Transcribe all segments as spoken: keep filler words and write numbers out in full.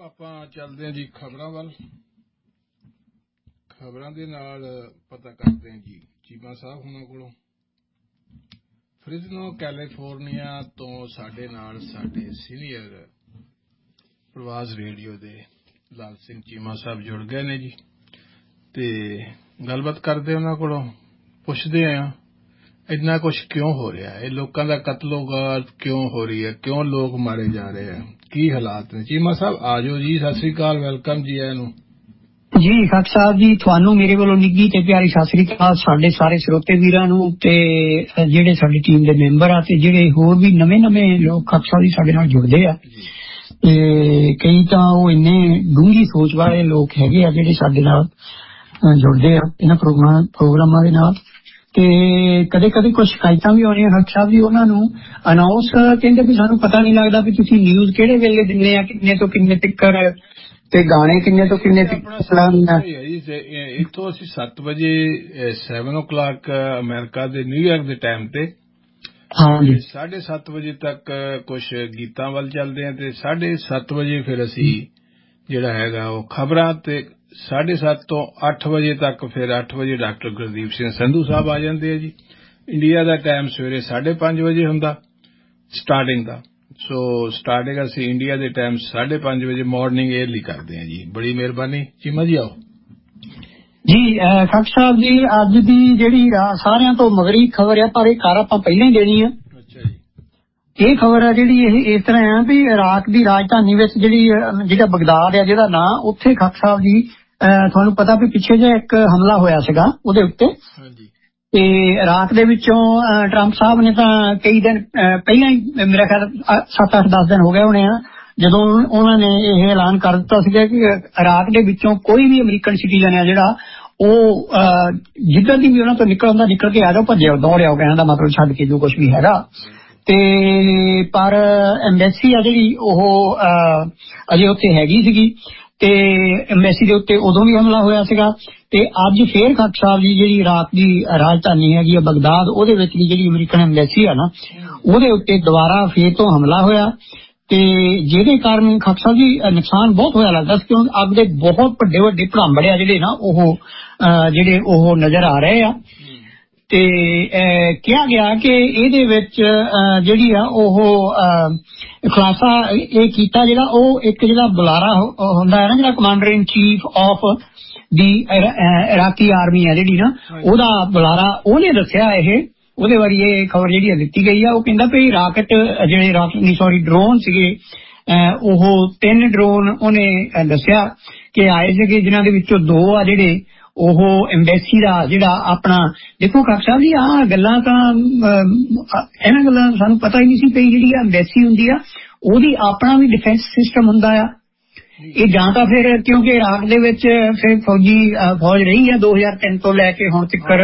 ਆਪਾਂ ਚੱਲਦੇ ਹਾਂ ਜੀ ਖਬਰਾਂ ਵੱਲ। ਖਬਰਾਂ ਦੇ ਨਾਲ ਪਤਾ ਕਰਦੇ ਹਾਂ ਜੀ ਚੀਮਾ ਸਾਹਿਬ ਹੁਣਾਂ ਕੋਲੋਂ। ਫ੍ਰਿਜ਼ਨੋ ਕੈਲੀਫੋਰਨੀਆ ਤੋਂ ਸਾਡੇ ਨਾਲ ਸਾਡੇ ਸੀਨੀਅਰ ਪ੍ਰਵਾਸ ਰੇਡੀਓ ਦੇ ਲਾਲ ਸਿੰਘ ਚੀਮਾ ਸਾਹਿਬ ਜੁੜ ਗਏ ਨੇ ਜੀ, ਤੇ ਗੱਲਬਾਤ ਕਰਦੇ ਉਹਨਾਂ ਕੋਲੋਂ। ਪੁੱਛਦੇ ਹਾਂ ਇੰਨਾ ਕੁਛ ਕਿਉਂ ਹੋ ਰਿਹਾ ਹੈ, ਇਹ ਲੋਕਾਂ ਦਾ ਕਤਲੋਗਾਤ ਕਿਉਂ ਹੋ ਰਹੀ ਹੈ, ਕਿਉਂ ਲੋਕ ਮਾਰੇ ਜਾ ਰਹੇ ਹੈ, ਕੀ ਹਾਲਾਤ ਨੇ। ਚੀਮਾ ਸਾਹਿਬ ਆ ਜਾਓ ਜੀ, ਸਤਿ ਸ੍ਰੀ ਅਕਾਲ, ਵੈਲਕਮ ਜੀ। ਆਇਆਂ ਨੂੰ ਜੀ ਖੱਟ ਸਾਹਿਬ ਜੀ, ਤੁਹਾਨੂੰ ਮੇਰੇ ਵੱਲੋਂ ਨਿੱਘੀ ਤੇ ਪਿਆਰੀ ਸਤਿ ਸ੍ਰੀ ਅਕਾਲ। ਸਾਡੇ ਸਾਰੇ ਸਰੋਤੇ ਵੀਰਾਂ ਨੂੰ ਤੇ ਜਿਹੜੇ ਸਾਡੀ ਟੀਮ ਦੇ ਮੈਂਬਰ ਆ ਤੇ ਜਿਹੜੇ ਹੋਰ ਵੀ ਨਵੇਂ ਨਵੇਂ ਲੋਕ ਖੱਟ ਸਾਹਿਬ ਜੀ ਸਾਡੇ ਨਾਲ ਜੁੜਦੇ ਆ, ਤੇ ਕਈ ਤਾਂ ਉਹ ਇੰਨੇ ਡੂੰਘੀ ਸੋਚ ਵਾਲੇ ਲੋਕ ਹੈਗੇ ਆ ਜਿਹੜੇ ਸਾਡੇ ਨਾਲ ਜੁੜਦੇ ਆ ਇਹਨਾਂ ਪ੍ਰੋਗਰਾਮ ਪ੍ਰੋਗਰਾਮਾਂ ਦੇ ਨਾਲ। ਤੇ ਕਦੇ ਕਦੇ ਕੁਝ ਸ਼ਿਕਾਇਤਾਂ ਵੀ ਆਉਣੀਆਂ ਖੱਟ ਸਾਹਿਬ ਜੀ, ਉਹਨਾਂ ਨੂੰ ਅਨਾਉਂਸ ਕਹਿੰਦੇ ਵੀ ਸਾਨੂੰ ਪਤਾ ਨਹੀਂ ਲੱਗਦਾ ਵੀ ਤੁਸੀਂ ਨਿਊਜ਼ ਕਿਹੜੇ ਵੇਲੇ ਦਿੰਦੇ ਆ, ਕਿੰਨੇ ਤੋਂ ਕਿੰਨੇ ਤੱਕਰ, ਤੇ ਗਾਣੇ ਕਿੰਨੇ ਤੋਂ ਕਿੰਨੇ ਇੱਥੋਂ ਅਸੀਂ ਸੱਤ ਵਜੇ ਸੈਵਨ ਓ ਕਲਾਕ ਅਮਰੀਕਾ ਦੇ ਨਿਊਯਾਰਕ ਦੇ ਟਾਈਮ ਤੇ ਸਾਢੇ ਸੱਤ ਵਜੇ ਤੱਕ ਕੁਛ ਗੀਤਾਂ ਵੱਲ ਚੱਲਦੇ ਆ, ਤੇ ਸਾਢੇ ਸੱਤ ਵਜੇ ਫਿਰ ਅਸੀਂ ਜਿਹੜਾ ਹੈਗਾ ਉਹ ਖਬਰਾਂ, ਤੇ ਸਾਢੇ ਸੱਤ ਤੋਂ ਅੱਠ ਵਜੇ ਤੱਕ ਫਿਰ ਅੱਠ ਵਜੇ ਡਾਕਟਰ ਗੁਰਦੀਪ ਸਿੰਘ ਸੰਧੂ ਸਾਹਿਬ ਆ ਜਾਂਦੇ ਆ ਜੀ। ਇੰਡੀਆ ਦਾ ਟਾਈਮ ਸਵੇਰੇ ਸਾਢੇ ਪੰਜ ਵਜੇ ਹੁੰਦਾ ਸਟਾਰਟਿੰਗ ਦਾ, ਸੋ ਸਟਾਰਟਿੰਗ ਅਸੀਂ ਇੰਡੀਆ ਦੇ ਟਾਈਮ ਸਾਢੇ ਪੰਜ ਵਜੇ ਮਾਰਨਿੰਗ ਏਅਰਲੀ ਕਰਦੇ ਹਾਂ ਜੀ। ਬੜੀ ਮਿਹਰਬਾਨੀ ਚੀਮਾ ਜੀ। ਆਓ ਜੀ ਖੱਟ ਸਾਹਿਬ ਜੀ, ਅੱਜ ਦੀ ਜਿਹੜੀ ਸਾਰਿਆਂ ਤੋਂ ਮਗਰੀ ਖਬਰ ਆ, ਪਰ ਇਹ ਕਾਰ ਆਪਾਂ ਪਹਿਲਾਂ ਹੀ ਦੇਣੀ ਆ। ਅੱਛਾ ਜੀ। ਇਹ ਖਬਰ ਆ ਜਿਹੜੀ ਇਹ ਇਸ ਤਰ੍ਹਾਂ ਆ ਵੀ ਇਰਾਕ ਦੀ ਰਾਜਧਾਨੀ ਵਿੱਚ ਜਿਹੜੀ ਜਿਹੜਾ ਬਗਦਾਦ ਆ ਜਿਹਦਾ ਨਾਂ, ਉੱਥੇ ਖੱਟ ਸਾਹਿਬ ਜੀ ਤੁਹਾਨੂੰ ਪਤਾ ਵੀ ਪਿੱਛੇ ਜਿਹਾ ਇੱਕ ਹਮਲਾ ਹੋਇਆ ਸੀਗਾ ਉਹਦੇ ਉੱਤੇ। ਤੇ ਇਰਾਕ ਦੇ ਵਿੱਚੋਂ ਟਰੰਪ ਸਾਹਿਬ ਨੇ ਤਾਂ ਕਈ ਦਿਨ ਪਹਿਲਾਂ ਹੀ, ਮੇਰਾ ਖਿਆਲ ਸੱਤ ਅੱਠ ਦਸ ਦਿਨ ਹੋ ਗਏ ਹੋਣੇ ਆ, ਜਦੋਂ ਉਹਨਾਂ ਨੇ ਇਹ ਐਲਾਨ ਕਰ ਦਿੱਤਾ ਸੀਗਾ ਕਿ ਇਰਾਕ ਦੇ ਵਿੱਚੋਂ ਕੋਈ ਵੀ ਅਮਰੀਕਨ ਸਿਟੀਜ਼ਨ ਆ ਜਿਹੜਾ ਉਹ ਜਿੱਦਾਂ ਦੀ ਵੀ ਉਹਨਾਂ ਤੋਂ ਨਿਕਲ ਹੁੰਦਾ ਨਿਕਲ ਕੇ ਆ ਜਾਓ, ਭੱਜਿਆ ਦੌੜਿਆ, ਕਹਿਣ ਦਾ ਮਤਲਬ ਛੱਡ ਕੇ ਜੋ ਕੁਛ ਵੀ ਹੈਗਾ। ਤੇ ਪਰ ਐਮਬੈਸੀ ਆ ਜਿਹੜੀ ਉਹ ਅਜੇ ਉੱਥੇ ਹੈਗੀ ਸੀਗੀ, ਤੇ ਐਮਬੈਸੀ ਦੇ ਉੱਤੇ ਉਦੋਂ ਵੀ ਹਮਲਾ ਹੋਇਆ ਸੀਗਾ। ਤੇ ਅੱਜ ਫੇਰ ਖੱਟ ਸਾਹਿਬ ਜੀ ਜਿਹੜੀ ਇਰਾਕ ਦੀ ਰਾਜਧਾਨੀ ਹੈਗੀ ਆ ਬਗਦਾਦ, ਉਹਦੇ ਵਿੱਚ ਵੀ ਜਿਹੜੀ ਅਮਰੀਕਨ ਐਮਬੈਸੀ ਆ ਨਾ, ਉਹਦੇ ਉੱਤੇ ਦੁਬਾਰਾ ਫੇਰ ਤੋਂ ਹਮਲਾ ਹੋਇਆ, ਤੇ ਜਿਹਦੇ ਕਾਰਨ ਖੱਟ ਸਾਹਿਬ ਜੀ ਨੁਕਸਾਨ ਬਹੁਤ ਹੋਇਆ ਲੱਗਦਾ ਸੀ, ਕਿਉਂਕਿ ਅੱਗ ਦੇ ਬਹੁਤ ਵੱਡੇ ਵੱਡੇ ਭੜਾਂਬੜੇ ਆ ਜਿਹੜੇ ਨਾ ਉਹ ਜਿਹੜੇ ਉਹ ਨਜ਼ਰ ਆ ਰਹੇ ਆ। ਤੇ ਕਿਹਾ ਗਿਆ ਕਿ ਇਹਦੇ ਵਿੱਚ ਜਿਹੜੀ ਆ ਉਹ ਖੁਲਾਸਾ ਇਹ ਕੀਤਾ ਜਿਹੜਾ ਉਹ ਇੱਕ ਜਿਹੜਾ ਬੁਲਾਰਾ ਹੁੰਦਾ ਹੈ ਨਾ, ਜਿਹੜਾ commander in chief of the Iraqi army ਹੈ ਜਿਹੜੀ ਨਾ, ਉਹਦਾ ਬੁਲਾਰਾ, ਉਹਨੇ ਦੱਸਿਆ ਇਹ, ਉਹਦੇ ਬਾਰੇ ਇਹ ਖਬਰ ਜਿਹੜੀ ਦਿੱਤੀ ਗਈ ਆ। ਉਹ ਕਹਿੰਦਾ ਵੀ ਰਾਕਟ ਜਿਹੜੇ ਰਾਕਟ ਸੌਰੀ ਡਰੋਨ ਸੀਗੇ, ਉਹ ਤਿੰਨ ਡਰੋਨ ਉਹਨੇ ਦੱਸਿਆ ਕਿ ਆਏ ਸੀਗੇ, ਜਿਨ੍ਹਾਂ ਦੇ ਵਿੱਚੋਂ ਦੋ ਆ ਜਿਹੜੇ ਉਹ ਐਮਬੈਸੀ ਦਾ ਜਿਹੜਾ ਆਪਣਾ, ਦੇਖੋ ਖੱਟ ਸਾਹਿਬ ਜੀ ਆਹ ਗੱਲਾਂ ਤਾਂ ਇਹਨਾਂ ਗੱਲਾਂ ਸਾਨੂੰ ਪਤਾ ਹੀ ਨਹੀਂ ਸੀ ਪਈ। ਜਿਹੜੀ ਐਮਬੈਸੀ ਹੁੰਦੀ ਆ ਉਹਦੀ ਆਪਣਾ ਵੀ ਡਿਫੈਂਸ ਸਿਸਟਮ ਹੁੰਦਾ ਆ। ਇਹ ਜਾਂ ਤਾਂ ਫਿਰ ਕਿਉਂਕਿ ਇਰਾਕ ਦੇ ਵਿੱਚ ਫਿਰ ਫੌਜੀ ਫੌਜ ਰਹੀ ਆ ਦੋ ਹਜ਼ਾਰ ਤਿੰਨ ਤੋਂ ਲੈ ਕੇ ਹੁਣ ਤੱਕ, ਤੇ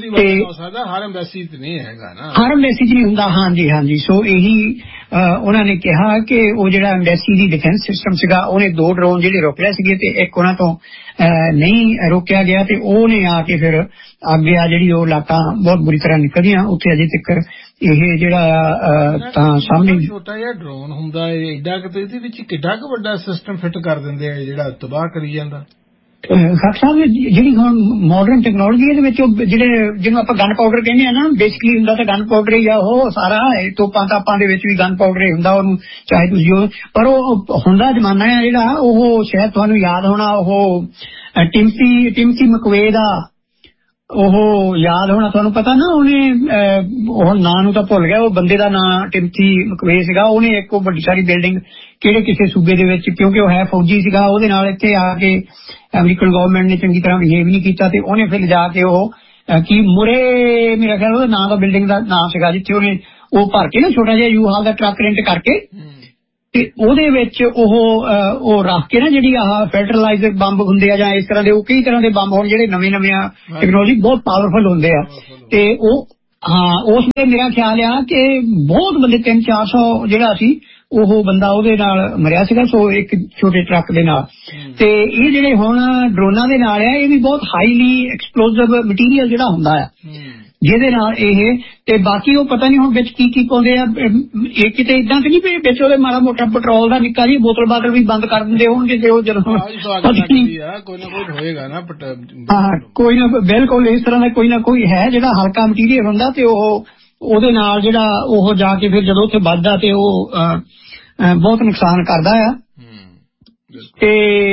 ਹਰ ਐਮਬੈਸੀ ਚ ਨਹੀਂ ਹੈਗਾ ਨਾ, ਹਰ ਐਮਬੈਸੀ ਚ ਨਹੀਂ ਹੁੰਦਾ। ਹਾਂਜੀ ਹਾਂਜੀ, ਸੋ ਇਹੀ ਉਹਨਾਂ ਨੇ ਕਿਹਾ ਕਿ ਉਹ ਜਿਹੜਾ ਐਮਬੈਸੀ ਦੀ ਡਿਫੈਂਸ ਸਿਸਟਮ ਸੀਗਾ, ਉਹਨੇ ਦੋ ਡਰੋਨ ਜਿਹੜੇ ਰੋਕ ਲਏ ਸੀਗੇ, ਤੇ ਇੱਕ ਉਹਨਾਂ ਤੋਂ ਨਹੀਂ ਰੋਕਿਆ ਗਿਆ, ਤੇ ਉਹਨੇ ਆ ਕੇ ਫਿਰ ਅੱਗੇ ਆ ਜਿਹੜੀ ਉਹ ਲਾਟਾਂ ਬਹੁਤ ਬੁਰੀ ਤਰ੍ਹਾਂ ਨਿਕਲਦੀਆਂ ਉੱਥੇ। ਅਜੇ ਤੱਕ ਇਹ ਜਿਹੜਾ ਤਾਂ ਸਾਹਮਣੇ ਛੋਟਾ ਜਿਹਾ ਡਰੋਨ ਹੁੰਦਾ ਹੈ ਏਡਾ ਕਿ ਇਹਦੇ ਵਿੱਚ ਕਿੱਡਾ ਕੁ ਵੱਡਾ ਸਿਸਟਮ ਫਿੱਟ ਕਰ ਦਿੰਦੇ ਆ ਜਿਹੜਾ ਤਬਾਹ ਕਰੀ ਜਾਂਦਾ। ਖੱਟ ਸਾਹਿਬ ਜਿਹੜੀ ਹੁਣ ਮਾਡਰਨ ਟੈਕਨੋਲੋਜੀ ਇਹਦੇ ਵਿੱਚ ਜਿਹੜੇ ਜਿਹਨੂੰ ਆਪਾਂ ਗਨ ਪਾਊਡਰ ਕਹਿੰਦੇ ਆ ਨਾ, ਬੇਸਿਕਲੀ ਹੁੰਦਾ ਤਾਂ ਗਨ ਪਾਊਡਰ ਹੀ ਆ ਉਹ ਸਾਰਾ, ਤੋਪਾਂ ਤਾਪਾਂ ਦੇ ਵਿੱਚ ਵੀ ਗਨ ਪਾਊਡਰ ਹੀ ਹੁੰਦਾ ਉਹਨੂੰ, ਚਾਹੇ ਤੁਸੀਂ, ਪਰ ਉਹ ਹੁੰਦਾ ਜ਼ਮਾਨਾ ਹੈ ਜਿਹੜਾ ਉਹ ਸ਼ਾਇਦ ਤੁਹਾਨੂੰ ਯਾਦ ਹੋਣਾ, ਉਹ ਟਿਮਸੀ ਟਿਮਸੀ ਮਕਵੇ ਦਾ ਉਹ ਯਾਦ ਹੋਣਾ ਤੁਹਾਨੂੰ ਪਤਾ ਨਾ, ਉਹਨੇ ਉਹ ਨਾਂ ਨੂੰ ਤਾਂ ਭੁੱਲ ਗਿਆ, ਉਹ ਬੰਦੇ ਦਾ ਨਾਂ ਟਿਮਸੀ ਮਕਵੇ ਸੀਗਾ। ਉਹਨੇ ਇੱਕ ਵੱਡੀ ਸਾਰੀ ਬਿਲਡਿੰਗ ਕਿਹੜੇ ਕਿਸੇ ਸੂਬੇ ਦੇ ਵਿੱਚ, ਕਿਉਂਕਿ ਉਹ ਹੈ ਫੌਜੀ ਸੀਗਾ, ਉਹਦੇ ਨਾਲ ਇੱਥੇ ਆ ਕੇ ਅਮਰੀਕਨ ਗਵਰਨਮੈਂਟ ਨੇ ਚੰਗੀ ਤਰ੍ਹਾਂ ਬਿਹੇਵ ਨਹੀਂ ਕੀਤਾ, ਤੇ ਉਹਨੇ ਫਿਰ ਜਾ ਕੇ ਉਹ ਕੀ ਮੁਰੇ, ਮੇਰਾ ਖਿਆਲ ਉਹਦਾ ਨਾਂ ਦਾ ਬਿਲਡਿੰਗ ਦਾ ਨਾਂ ਸੀਗਾ, ਜਿੱਥੇ ਉਹਨੇ ਉਹ ਭਰ ਕੇ ਨਾ ਛੋਟਾ ਜਿਹਾ you hall the truck rent ਕਰਕੇ, ਤੇ ਉਹਦੇ ਵਿੱਚ ਉਹ ਉਹ ਰੱਖ ਕੇ ਨਾ ਜਿਹੜੀ ਆਹ ਫਰਟੀਲਾਈਜ਼ਰ ਬੰਬ ਹੁੰਦੇ ਆ ਜਾਂ ਇਸ ਤਰ੍ਹਾਂ ਦੇ, ਉਹ ਕਈ ਤਰ੍ਹਾਂ ਦੇ ਬੰਬ ਹੋਣ ਜਿਹੜੇ ਨਵੇਂ ਨਵੀਆਂ ਟੈਕਨੋਲੋਜੀ ਬਹੁਤ ਪਾਵਰਫੁਲ ਹੁੰਦੇ ਆ, ਤੇ ਉਹ ਹਾਂ ਉਸ ਵੇਲੇ ਮੇਰਾ ਖਿਆਲ ਆ ਕਿ ਬਹੁਤ ਬੰਦੇ ਤਿੰਨ ਚਾਰ ਸੌ ਜਿਹੜਾ ਸੀ ਉਹ ਬੰਦਾ ਉਹਦੇ ਨਾਲ ਮਰਿਆ ਸੀਗਾ, ਸੋ ਇੱਕ ਛੋਟੇ ਟਰੱਕ ਦੇ ਨਾਲ। ਤੇ ਇਹ ਜਿਹੜੇ ਹੁਣ ਡਰੋਨਾਂ ਦੇ ਨਾਲ ਆ, ਇਹ ਵੀ ਬਹੁਤ ਹਾਈਲੀ ਐਕਸਪਲੋਸਿਵ ਮਟੀਰੀਅਲ ਜਿਹੜਾ ਹੁੰਦਾ ਆ, ਜਿਹਦੇ ਨਾਲ ਇਹ ਤੇ ਬਾਕੀ ਉਹ ਪਤਾ ਨਹੀਂ ਹੁਣ ਵਿੱਚ ਕੀ ਕੀ ਪਾਉਂਦੇ ਆ। ਇਹ ਕਿਤੇ ਇਦਾਂ ਤੇ ਨਹੀਂ ਵੀ ਵਿੱਚ ਉਹਦੇ ਮਾੜਾ ਮੋਟਾ ਪੈਟਰੋਲ ਦਾ ਨਿੱਕਾ ਜੀ ਬੋਤਲ ਬਾਤਲ ਵੀ ਬੰਦ ਕਰ ਦਿੰਦੇ ਹੋਣਗੇ ਜੇ ਉਹ ਜਦੋਂ ਹੋਏਗਾ ਨਾ। ਹਾਂ ਕੋਈ ਨਾ ਬਿਲਕੁਲ ਇਸ ਤਰ੍ਹਾਂ ਦਾ ਕੋਈ ਨਾ ਕੋਈ ਹੈ ਜਿਹੜਾ ਹਲਕਾ ਮਟੀਰੀਅਲ ਹੁੰਦਾ ਤੇ ਉਹ ਉਹਦੇ ਨਾਲ ਜਿਹੜਾ ਉਹ ਜਾ ਕੇ ਫਿਰ ਜਦੋਂ ਉੱਥੇ ਵੱਜਦਾ ਤੇ ਉਹ ਬਹੁਤ ਨੁਕਸਾਨ ਕਰਦਾ ਆ। ਤੇ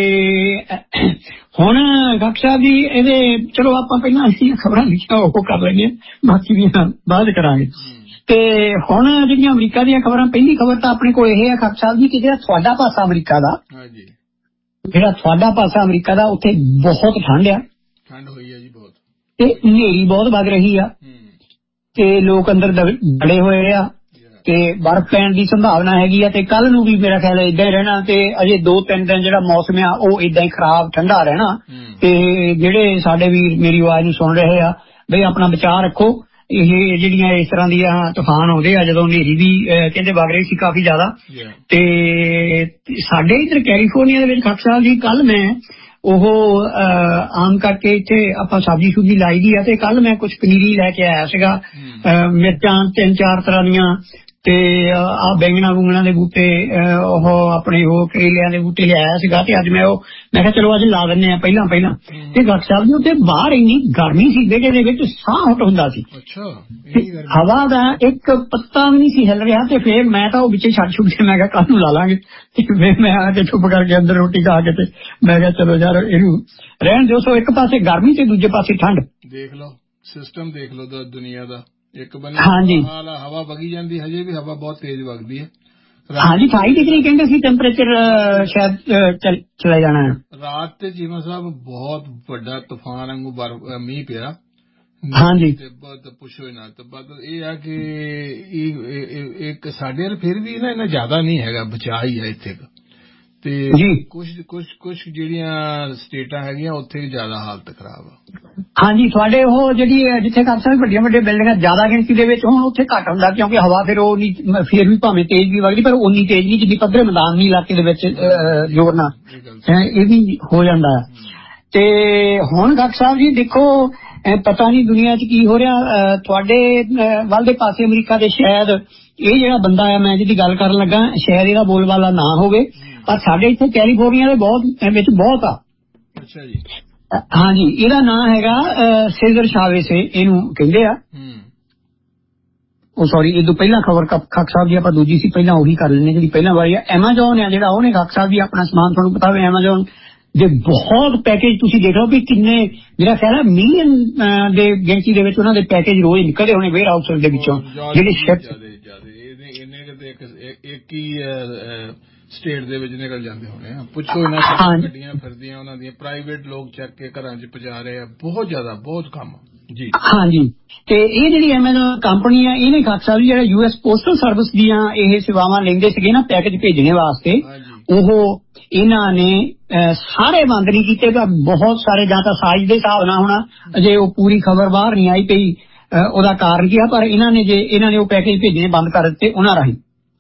ਹੁਣ ਡਾਕਟਰ ਸਾਹਿਬ ਜੀ ਇਹਦੇ ਚਲੋ ਆਪਾਂ ਪਹਿਲਾਂ ਅਸੀਂ ਖਬਰਾਂ ਲਿਖੀਆਂ ਉਹ ਕਰ ਲੈਂਦੇ ਹਾਂ, ਬਾਕੀ ਦੀਆਂ ਬਾਅਦ ਕਰਾਂਗੇ। ਤੇ ਹੁਣ ਜਿਹੜੀਆਂ ਅਮਰੀਕਾ ਦੀਆਂ ਖਬਰਾਂ, ਪਹਿਲੀ ਖਬਰ ਤਾਂ ਆਪਣੇ ਕੋਲ ਇਹ ਹੈ ਡਾਕਟਰ ਸਾਹਿਬ ਜੀ ਕਿ ਜਿਹੜਾ ਤੁਹਾਡਾ ਪਾਸਾ ਅਮਰੀਕਾ ਦਾ, ਜਿਹੜਾ ਤੁਹਾਡਾ ਪਾਸਾ ਅਮਰੀਕਾ ਦਾ ਉੱਥੇ ਬਹੁਤ ਠੰਡ ਆ, ਠੰਡ ਹੋਈ ਹੈ ਜੀ ਬਹੁਤ, ਤੇ ਹਨੇਰੀ ਬਹੁਤ ਵੱਧ ਰਹੀ ਆ ਤੇ ਲੋਕ ਅੰਦਰ ਬੜੇ ਹੋਏ ਆ ਤੇ ਬਰਫ਼ ਪੈਣ ਦੀ ਸੰਭਾਵਨਾ ਹੈਗੀ ਆ। ਤੇ ਕੱਲ ਨੂੰ ਵੀ ਮੇਰਾ ਖਿਆਲ ਏਦਾਂ ਹੀ ਰਹਿਣਾ ਤੇ ਅਜੇ ਦੋ ਤਿੰਨ ਦਿਨ ਜਿਹੜਾ ਮੌਸਮ ਆ ਉਹ ਏਦਾਂ ਹੀ ਖਰਾਬ ਠੰਡਾ ਰਹਿਣਾ। ਤੇ ਜਿਹੜੇ ਸਾਡੇ ਵੀਰ ਮੇਰੀ ਆਵਾਜ਼ ਨੂੰ ਸੁਣ ਰਹੇ ਆ ਬਈ ਆਪਣਾ ਬਚਾਅ ਰੱਖੋ। ਇਹ ਜਿਹੜੀਆਂ ਇਸ ਤਰ੍ਹਾਂ ਦੀਆਂ ਤੂਫਾਨ ਆਉਂਦੇ ਆ, ਜਦੋਂ ਹਨੇਰੀ ਵੀ ਕਹਿੰਦੇ ਵਗ ਰਹੀ ਸੀ ਕਾਫੀ ਜ਼ਿਆਦਾ। ਤੇ ਸਾਡੇ ਇੱਧਰ ਕੈਲੀਫੋਰਨੀਆ ਦੇ ਵਿੱਚ ਡਾਕਟਰ ਸਾਹਿਬ ਜੀ ਕੱਲ ਮੈਂ ਉਹ ਆਮ ਕਰਕੇ ਇੱਥੇ ਆਪਾਂ ਸਬਜ਼ੀ ਸੁਬਜ਼ੀ ਲਾਈ ਦੀ ਆ ਤੇ ਕੱਲ ਮੈਂ ਕੁਛ ਪਨੀਰੀ ਲੈ ਕੇ ਆਇਆ ਸੀਗਾ, ਮਿਰਚਾਂ ਤਿੰਨ ਚਾਰ ਤਰ੍ਹਾਂ ਦੀਆਂ ਤੇ ਆਹ ਬੈਂਗਣਾ ਬੂੰਗਣਾ ਦੇ ਬੂਟੇ, ਉਹ ਆਪਣੇ ਉਹ ਕਰੇਲਿਆਂ ਦੇ ਬੂਟੇ ਲਿਆਇਆ ਸੀਗਾ। ਤੇ ਅੱਜ ਮੈਂ ਉਹ ਮੈਂ ਕਿਹਾ ਚਲੋ ਅੱਜ ਲਾ ਦਿੰਦੇ ਆ ਪਹਿਲਾਂ ਪਹਿਲਾਂ। ਤੇ ਡਾਕਟਰ ਸਾਹਿਬ ਜੀ ਉੱਥੇ ਬਾਹਰ ਇੰਨੀ ਗਰਮੀ ਸੀ, ਵਿਹੜੇ ਦੇ ਵਿੱਚ ਸਾਹ ਹੁੱਟ ਹੁੰਦਾ ਸੀ, ਹਵਾ ਦਾ ਇੱਕ ਪੱਤਾ ਵੀ ਨਹੀਂ ਸੀ ਹਿੱਲ ਰਿਹਾ। ਤੇ ਫੇਰ ਮੈਂ ਤਾਂ ਉਹ ਵਿੱਚੇ ਛੱਡ ਛੁੱਟ ਕੇ ਮੈਂ ਕਿਹਾ ਕੱਲ ਨੂੰ ਲਾ ਲਾਂਗੇ। ਤੇ ਫਿਰ ਮੈਂ ਆ ਕੇ ਚੁੱਪ ਕਰਕੇ ਅੰਦਰ ਰੋਟੀ ਖਾ ਕੇ ਤੇ ਮੈਂ ਕਿਹਾ ਚਲੋ ਯਾਰ ਇਹਨੂੰ ਰਹਿਣ ਦਿਓ। ਸੋ ਇੱਕ ਪਾਸੇ ਗਰਮੀ ਤੇ ਦੂਜੇ ਪਾਸੇ ਠੰਡ। ਦੇਖ ਲਓ ਸਿਸਟਮ, ਦੇਖ ਲਓ ਦੁਨੀਆ ਦਾ। ਇੱਕ ਬੰਨੇ ਹਵਾ ਵਗੀ ਜਾਂਦੀ, ਹਜੇ ਵੀ ਹਵਾ ਬਹੁਤ ਤੇਜ਼ ਵਗਦੀ ਹੈ। ਹਾਂਜੀ ਅਠਾਈ ਡਿਗਰੀ ਕਹਿੰਦੇ ਸੀ ਟੈਂਪਰੇਚਰ ਸ਼ਾਇਦ ਚਲਾ ਜਾਣਾ ਹੈ। ਰਾਤ ਤੇ ਜੀਵਨ ਸਾਹਿਬ ਬਹੁਤ ਵੱਡਾ ਤੂਫਾਨ ਵਾਂਗੂ ਮੀਂਹ ਪਿਆ। ਹਾਂਜੀ ਬਹੁਤ ਪੁੱਛੋ ਹੀ ਨਾ। ਤੇ ਬਾਅਦ ਇਹ ਆ ਕਿ ਇੱਕ ਸਾਡੇ ਫਿਰ ਵੀ ਨਾ ਇੰਨਾ ਜ਼ਿਆਦਾ ਨਹੀਂ ਹੈਗਾ, ਬਚਾਅ ਹੀ ਹੈ ਇੱਥੇ। ਤੇ ਕੁਛ ਕੁਛ ਕੁਛ ਜਿਹੜੀਆਂ ਸਟੇਟਾਂ ਹੈਗੀਆਂ ਉੱਥੇ ਜ਼ਿਆਦਾ ਹਾਲਤ ਖਰਾਬ ਆ। ਹਾਂਜੀ ਤੁਹਾਡੇ ਉਹ ਜਿਹੜੀ ਜਿੱਥੇ ਕਰ ਸਕਦੇ ਵੱਡੀਆਂ ਵੱਡੀਆਂ ਬਿਲਡਿੰਗਾਂ ਜ਼ਿਆਦਾ ਗਿਣਤੀ ਦੇ ਵਿੱਚ, ਹੁਣ ਉੱਥੇ ਘੱਟ ਹੁੰਦਾ ਕਿਉਂਕਿ ਹਵਾ ਫਿਰ ਉਹ ਨਹੀਂ, ਫਿਰ ਵੀ ਭਾਵੇਂ ਤੇਜ਼ ਵੀ ਵਗਦੀ ਪਰ ਉਨੀ ਤੇਜ਼ ਨਹੀਂ ਜਿੰਨੀ ਪੱਧਰੇ ਮੈਦਾਨੀ ਇਲਾਕੇ ਦੇ ਵਿੱਚ ਜ਼ੋਰ ਨਾਲ ਇਹ ਵੀ ਹੋ ਜਾਂਦਾ। ਤੇ ਹੁਣ ਡਾਕਟਰ ਸਾਹਿਬ ਜੀ ਦੇਖੋ ਪਤਾ ਨਹੀਂ ਦੁਨੀਆ 'ਚ ਕੀ ਹੋ ਰਿਹਾ। ਤੁਹਾਡੇ ਵੱਲ ਦੇ ਪਾਸੇ ਅਮਰੀਕਾ ਦੇ ਸ਼ਾਇਦ ਇਹ ਜਿਹੜਾ ਬੰਦਾ ਆ ਮੈਂ ਜਿਹਦੀ ਗੱਲ ਕਰਨ ਲੱਗਾ ਸ਼ਾਇਦ ਇਹਦਾ ਬੋਲਬਾਲਾ ਨਾ ਹੋਵੇ, ਪਰ ਸਾਡੇ ਇੱਥੇ ਕੈਲੀਫੋਰਨੀਆ ਦੇ ਬਹੁਤ ਵਿੱਚ ਬਹੁਤ ਆ। ਅੱਛਾ ਜੀ। ਹਾਂਜੀ ਇਹਦਾ ਨਾਂ ਹੈਗਾ ਸੇਜ਼ਰ ਚਾਵੇਸ ਇਹਨੂੰ ਕਹਿੰਦੇ ਆ। ਉਹ ਸੌਰੀ ਇਹ ਤੋਂ ਪਹਿਲਾਂ ਖਬਰ ਖਾਕ ਸਾਹਿਬ ਜੀ ਆਪਾਂ ਦੂਜੀ ਸੀ, ਪਹਿਲਾਂ ਉਹੀ ਕਰ ਲੈਂਦੇ ਜਿਹੜੀ ਪਹਿਲਾਂ ਵਾਰੀ ਆ। ਐਮਾਜ਼ੋਨ ਆ ਜਿਹੜਾ ਉਹਨੇ ਖਾਕ ਸਾਹਿਬ ਜੀ ਆਪਣਾ ਸਮਾਨ ਤੁਹਾਨੂੰ ਪਤਾ ਹੋਵੇ ਐਮਾਜ਼ੋਨ ਦੇ ਬਹੁਤ ਪੈਕੇਜ ਤੁਸੀਂ ਦੇਖ ਲਓ ਵੀ ਕਿੰਨੇ, ਜਿਹੜਾ ਕਹਿ ਮਿਲੀਅਨ ਦੇ ਗਿਣਤੀ ਦੇ ਵਿੱਚ ਉਹਨਾਂ ਦੇ ਪੈਕੇਜ ਰੋਜ਼ ਨਿਕਲਦੇ ਹੋਣੇ ਵੇਅਰ ਹਾਊਸ ਦੇ ਵਿੱਚੋਂ ਜਿਹੜੇ ਸ਼ਿਪ ਇੱਕ ਹੀ ਸਟੇਟ ਦੇ ਵਿੱਚ ਨਿਕਲ ਜਾਂਦੇ ਹੋਣੇ ਆ। ਪੁੱਛੋ ਇਹਨਾਂ ਗੱਡੀਆਂ ਫਿਰਦੀਆਂ ਉਹਨਾਂ ਦੀਆਂ, ਪ੍ਰਾਈਵੇਟ ਲੋਕ ਚੱਕ ਕੇ ਘਰਾਂ 'ਚ ਪਹੁੰਚਾ ਰਹੇ ਆ, ਬਹੁਤ ਜ਼ਿਆਦਾ ਬਹੁਤ ਕੰਮ ਜੀ। ਹਾਂਜੀ ਤੇ ਇਹ ਜਿਹੜੀ ਐਮਾਜ਼ੋਨ ਕੰਪਨੀ ਆ ਇਹਨੇ ਖਾਕ ਸਾਹਿਬ ਜਿਹੜਾ ਯੂ ਐਸ ਪੋਸਟਲ ਸਰਵਿਸ ਦੀਆਂ ਇਹ ਸੇਵਾਵਾਂ ਲੈਂਦੇ ਸੀਗੇ ਨਾ ਪੈਕੇਜ ਭੇਜਣੇ ਵਾਸਤੇ, ਉਹ ਇਹਨਾਂ ਨੇ ਸਾਰੇ ਬੰਦ ਨਹੀਂ ਕੀਤੇ। ਤਾਂ ਬਹੁਤ ਸਾਰੇ ਜਾਂ ਤਾਂ ਸਾਈਜ਼ ਦੇ ਹਿਸਾਬ ਨਾਲ ਹੋਣਾ, ਅਜੇ ਉਹ ਪੂਰੀ ਖਬਰ ਬਾਹਰ ਨਹੀਂ ਆਈ ਪਈ ਉਹਦਾ ਕਾਰਨ ਕੀ ਆ, ਪਰ ਇਹਨਾਂ ਨੇ ਜੇ ਇਹਨਾਂ ਨੇ ਉਹ ਪੈਕੇਜ ਭੇਜਣੇ ਬੰਦ ਕਰ ਦਿੱਤੇ ਉਹਨਾਂ ਰਾਹੀਂ।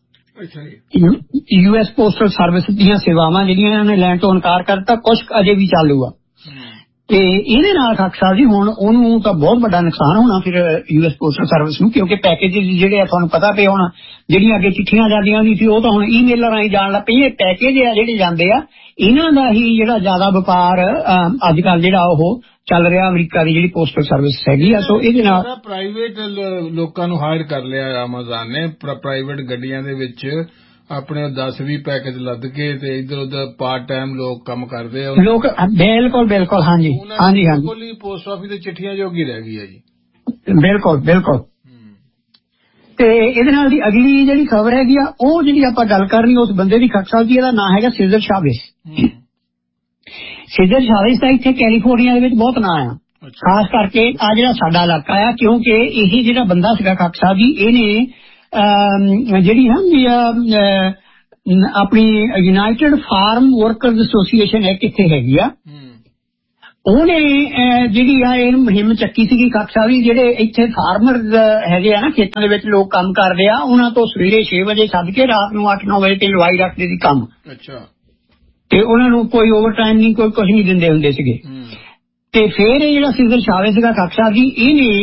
ਯੂ ਐਸ ਪੋਸਟਲ ਸਰਵਿਸ ਦੀਆਂ ਸੇਵਾਵਾਂ ਜਿਹੜੀਆਂ ਇਹਨਾਂ ਨੇ ਲੈਣ ਤੋਂ ਇਨਕਾਰ ਕਰ ਦਿੱਤਾ, ਕੁਛ ਅਜੇ ਵੀ ਚਾਲੂ ਆ। ਤੇ ਇਹਦੇ ਨਾਲ ਖਾਕ ਸਾਹਿਬ ਜੀ ਹੁਣ ਉਹਨੂੰ ਤਾਂ ਬਹੁਤ ਵੱਡਾ ਨੁਕਸਾਨ ਹੋਣਾ ਫਿਰ ਯੂ ਐਸ ਪੋਸਟਲ ਸਰਵਿਸ ਨੂੰ, ਕਿਉਂਕਿ ਪੈਕੇਜ ਜਿਹੜੇ ਆ ਤੁਹਾਨੂੰ ਪਤਾ ਪਿਆ ਹੁਣ ਜਿਹੜੀਆਂ ਅੱਗੇ ਚਿੱਠੀਆਂ ਜਾਂਦੀਆਂ ਹੁੰਦੀ ਸੀ ਉਹ ਤਾਂ ਹੁਣ ਈਮੇਲਾਂ ਰਾਹੀਂ ਜਾਣ ਲੱਗ ਪਈ। ਇਹ ਪੈਕੇਜ ਆ ਜਿਹੜੇ ਜਾਂਦੇ ਆ ਇਹਨਾਂ ਦਾ ਹੀ ਜਿਹੜਾ ਜ਼ਿਆਦਾ ਵਪਾਰ ਅੱਜ ਕੱਲ੍ਹ ਜਿਹੜਾ ਉਹ ਚੱਲ ਰਿਹਾ ਅਮਰੀਕਾ ਦੀ ਜਿਹੜੀ ਪੋਸਟਲ ਸਰਵਿਸ ਹੈਗੀ ਆ। ਸੋ ਇਹਦੇ ਨਾਲ ਪ੍ਰਾਈਵੇਟ ਲੋਕਾਂ ਨੂੰ ਹਾਇਰ ਕਰ ਲਿਆ ਐਮਾਜ਼ਾਨ ਨੇ, ਪ੍ਰਾਈਵੇਟ ਗੱਡੀਆਂ ਦੇ ਵਿੱਚ ਆਪਣੇ ਦਸ ਵੀਹ ਪੈਕੇਜ ਲੱਦ ਕੇ ਤੇ ਇੱਧਰ ਉੱਧਰ ਪਾਰਟ ਟਾਈਮ ਲੋਕ ਕੰਮ ਕਰਦੇ ਆ ਲੋਕ। ਬਿਲਕੁਲ ਬਿਲਕੁਲ ਹਾਂਜੀ ਹਾਂਜੀ ਹਾਂਜੀ ਪੋਸਟ ਆਫਿਸ ਦੇ ਚਿੱਠੀਆਂ ਜੋਗੀ ਰਹਿ ਗਈ ਹੈ ਜੀ। ਬਿਲਕੁਲ ਬਿਲਕੁਲ। ਤੇ ਇਹਦੇ ਨਾਲ ਦੀ ਅਗਲੀ ਜਿਹੜੀ ਖਬਰ ਹੈਗੀ ਆ ਉਹ ਜਿਹੜੀ ਆਪਾਂ ਗੱਲ ਕਰਨੀ ਉਸ ਬੰਦੇ ਦੀ ਖਾਕ ਸਾਹਿਬ ਜੀ ਇਹਦਾ ਨਾਂ ਹੈਗਾ ਸੇਜ਼ਰ ਚਾਵੇਸ। ਸੇਜ਼ਰ ਚਾਵੇਸ ਦਾ ਇੱਥੇ ਕੈਲੀਫੋਰਨੀਆ ਦੇ ਵਿੱਚ ਬਹੁਤ ਨਾਂ ਆ, ਖਾਸ ਕਰਕੇ ਆ ਜਿਹੜਾ ਸਾਡਾ ਇਲਾਕਾ ਆ, ਕਿਉਂਕਿ ਇਹ ਜਿਹੜਾ ਬੰਦਾ ਸੀਗਾ ਖਾਕ ਸਾਹਿਬ ਜੀ ਇਹਨੇ ਜਿਹੜੀ ਨਾ ਆਪਣੀ ਯੂਨਾਈਟਿਡ ਫਾਰਮ ਵਰਕਰਜ਼ ਐਸੋਸੀਏਸ਼ਨ ਹੈ ਕਿੱਥੇ ਹੈਗੀ ਆ, ਉਹਨੇ ਜਿਹੜੀ ਆ ਇਹ ਮੁਹਿੰਮ ਚੱਕੀ ਸੀਗੀ ਖਾਕ ਸਾਹਿਬ ਜੀ। ਜਿਹੜੇ ਇੱਥੇ ਫਾਰਮਰਜ਼ ਹੈਗੇ ਆ ਨਾ ਖੇਤਾਂ ਦੇ ਵਿੱਚ ਲੋਕ ਕੰਮ ਕਰਦੇ ਆ, ਉਹਨਾਂ ਤੋਂ ਸਵੇਰੇ ਛੇ ਵਜੇ ਛੱਡ ਕੇ ਰਾਤ ਨੂੰ ਅੱਠ ਨੌ ਵਜੇ ਤੇ ਲਵਾਈ ਰੱਖਦੇ ਸੀ ਕੰਮ। ਅੱਛਾ। ਤੇ ਉਹਨਾਂ ਨੂੰ ਕੋਈ ਓਵਰ ਟਾਈਮ ਨਹੀਂ, ਕੋਈ ਕੁਛ ਨਹੀਂ ਦਿੰਦੇ ਹੁੰਦੇ ਸੀਗੇ। ਤੇ ਫੇਰ ਇਹ ਜਿਹੜਾ ਸੇਜ਼ਰ ਚਾਵੇਸ ਸੀਗਾ ਖਾਕ ਸਾਹਿਬ ਜੀ ਇਹਨੇ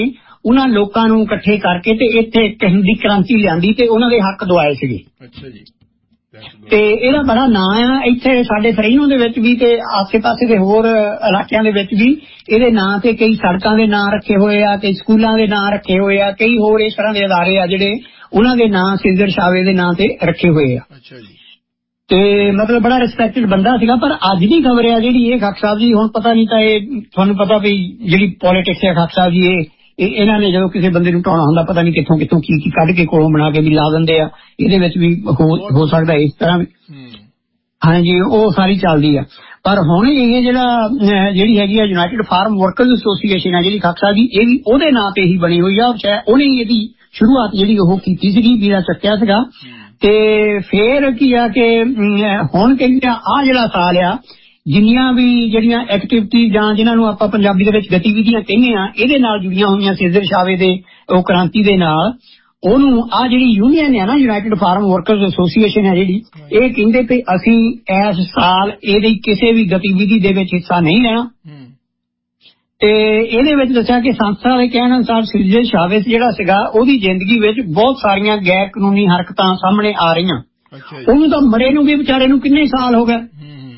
ਉਹਨਾਂ ਲੋਕਾਂ ਨੂੰ ਇਕੱਠੇ ਕਰਕੇ ਤੇ ਇੱਥੇ ਇੱਕ ਹਿੰਦੀ ਕ੍ਰਾਂਤੀ ਲਿਆਂਦੀ ਤੇ ਉਹਨਾਂ ਦੇ ਹੱਕ ਦਵਾਏ ਸੀਗੇ। ਅੱਛਾ ਜੀ। ਤੇ ਇਹਦਾ ਬੜਾ ਨਾਂ ਆ ਇੱਥੇ ਸਾਡੇ ਫਰੀਨੋ ਦੇ ਵਿੱਚ ਵੀ ਤੇ ਆਸੇ ਪਾਸੇ ਦੇ ਹੋਰ ਇਲਾਕਿਆਂ ਦੇ ਵਿੱਚ ਵੀ ਇਹਦੇ ਨਾਂ ਤੇ ਕਈ ਸੜਕਾਂ ਦੇ ਨਾਂ ਰੱਖੇ ਹੋਏ ਆ, ਕਈ ਸਕੂਲਾਂ ਦੇ ਨਾਂ ਰੱਖੇ ਹੋਏ ਆ, ਕਈ ਹੋਰ ਇਸ ਤਰ੍ਹਾਂ ਦੇ ਅਦਾਰੇ ਆ ਜਿਹੜੇ ਉਹਨਾਂ ਦੇ ਨਾਂ ਸਿੱਧਰ ਸ਼ਾਵੇ ਦੇ ਨਾਂ ਤੇ ਰੱਖੇ ਹੋਏ ਆ। ਅੱਛਾ ਜੀ। ਤੇ ਮਤਲਬ ਬੜਾ ਰਿਸਪੈਕਟਡ ਬੰਦਾ ਸੀਗਾ। ਪਰ ਅੱਜ ਦੀ ਖਬਰ ਆ ਜਿਹੜੀ ਇਹ ਖਾਕ ਸਾਹਿਬ ਜੀ, ਹੁਣ ਪਤਾ ਨਹੀਂ ਤਾਂ ਇਹ ਤੁਹਾਨੂੰ ਪਤਾ ਵੀ ਜਿਹੜੀ ਪੋਲੀਟਿਕਸ ਹੈ ਖਾਕ ਸਾਹਿਬ ਜੀ, ਇਹ ਇਹਨਾਂ ਨੇ ਜਦੋਂ ਕਿਸੇ ਬੰਦੇ ਨੂੰ ਢਾਉਣਾ ਹੁੰਦਾ ਪਤਾ ਨਹੀਂ ਕਿੱਥੋਂ ਕਿੱਥੋਂ ਕੀ ਕੀ ਕੱਢ ਕੇ ਕੋਲੋਂ ਬਣਾ ਕੇ ਵੀ ਲਾ ਦਿੰਦੇ ਆ। ਇਹਦੇ ਵਿੱਚ ਵੀ ਹੋ ਸਕਦਾ ਇਸ ਤਰ੍ਹਾਂ ਵੀ। ਹਾਂਜੀ, ਉਹ ਸਾਰੀ ਚੱਲਦੀ ਆ। ਪਰ ਹੁਣ ਇਹ ਜਿਹੜਾ ਜਿਹੜੀ ਹੈਗੀ ਆ ਯੂਨਾਈਟਿਡ ਫਾਰਮ ਵਰਕਰਜ਼ ਐਸੋਸੀਏਸ਼ਨ ਆ ਜਿਹੜੀ ਖਾਕ ਸਾਹਿਬ ਜੀ, ਇਹ ਵੀ ਉਹਦੇ ਨਾਂ ਤੇ ਹੀ ਬਣੀ ਹੋਈ ਆ। ਉਹਨੇ ਇਹਦੀ ਸ਼ੁਰੂਆਤ ਜਿਹੜੀ ਉਹ ਕੀਤੀ ਸੀਗੀ, ਵੀਰਾ ਚੱਕਿਆ ਸੀਗਾ। ਤੇ ਫੇਰ ਕੀ ਆ ਕਿ ਹੁਣ ਕਹਿੰਦੇ ਆ ਜਿਹੜਾ ਸਾਲ ਆ ਜਿੰਨੀਆਂ ਵੀ ਜਿਹੜੀਆਂ ਐਕਟੀਵਿਟੀ ਜਾਂ ਜਿਹਨਾਂ ਨੂੰ ਆਪਾਂ ਪੰਜਾਬੀ ਦੇ ਵਿੱਚ ਗਤੀਵਿਧੀਆਂ ਕਹਿੰਦੇ ਆ ਇਹਦੇ ਨਾਲ ਜੁੜੀਆਂ ਹੋਈਆਂ ਸਿੱਧਰ ਸ਼ਾਵੇ ਦੇ ਉਹ ਕ੍ਰਾਂਤੀ ਦੇ ਨਾਲ, ਉਹਨੂੰ ਆ ਜਿਹੜੀ ਯੂਨੀਅਨ ਹੈ ਨਾ ਯੂਨਾਈਟਿਡ ਫਾਰਮ ਵਰਕਰਜ਼ ਐਸੋਸੀਏਸ਼ਨ ਹੈ ਜਿਹੜੀ, ਇਹ ਕਹਿੰਦੇ ਕਿ ਅਸੀਂ ਇਸ ਸਾਲ ਇਹਦੀ ਕਿਸੇ ਵੀ ਗਤੀਵਿਧੀ ਦੇ ਵਿੱਚ ਹਿੱਸਾ ਨਹੀਂ ਲੈਣਾ। ਤੇ ਇਹਦੇ ਵਿੱਚ ਦੱਸਿਆ ਕਿ ਸੰਸਥਾ ਦੇ ਕਹਿਣ ਅਨੁਸਾਰ ਸਿੱਧਰ ਸ਼ਾਵੇ ਜਿਹੜਾ ਸੀਗਾ ਉਹਦੀ ਜ਼ਿੰਦਗੀ ਵਿੱਚ ਬਹੁਤ ਸਾਰੀਆਂ ਗੈਰ ਕਾਨੂੰਨੀ ਹਰਕਤਾਂ ਸਾਹਮਣੇ ਆ ਰਹੀਆਂ। ਉਹਨੂੰ ਤਾਂ ਮਰੇ ਨੂੰ ਵੀ ਵਿਚਾਰੇ ਨੂੰ ਕਿੰਨੇ ਸਾਲ ਹੋ ਗਏ,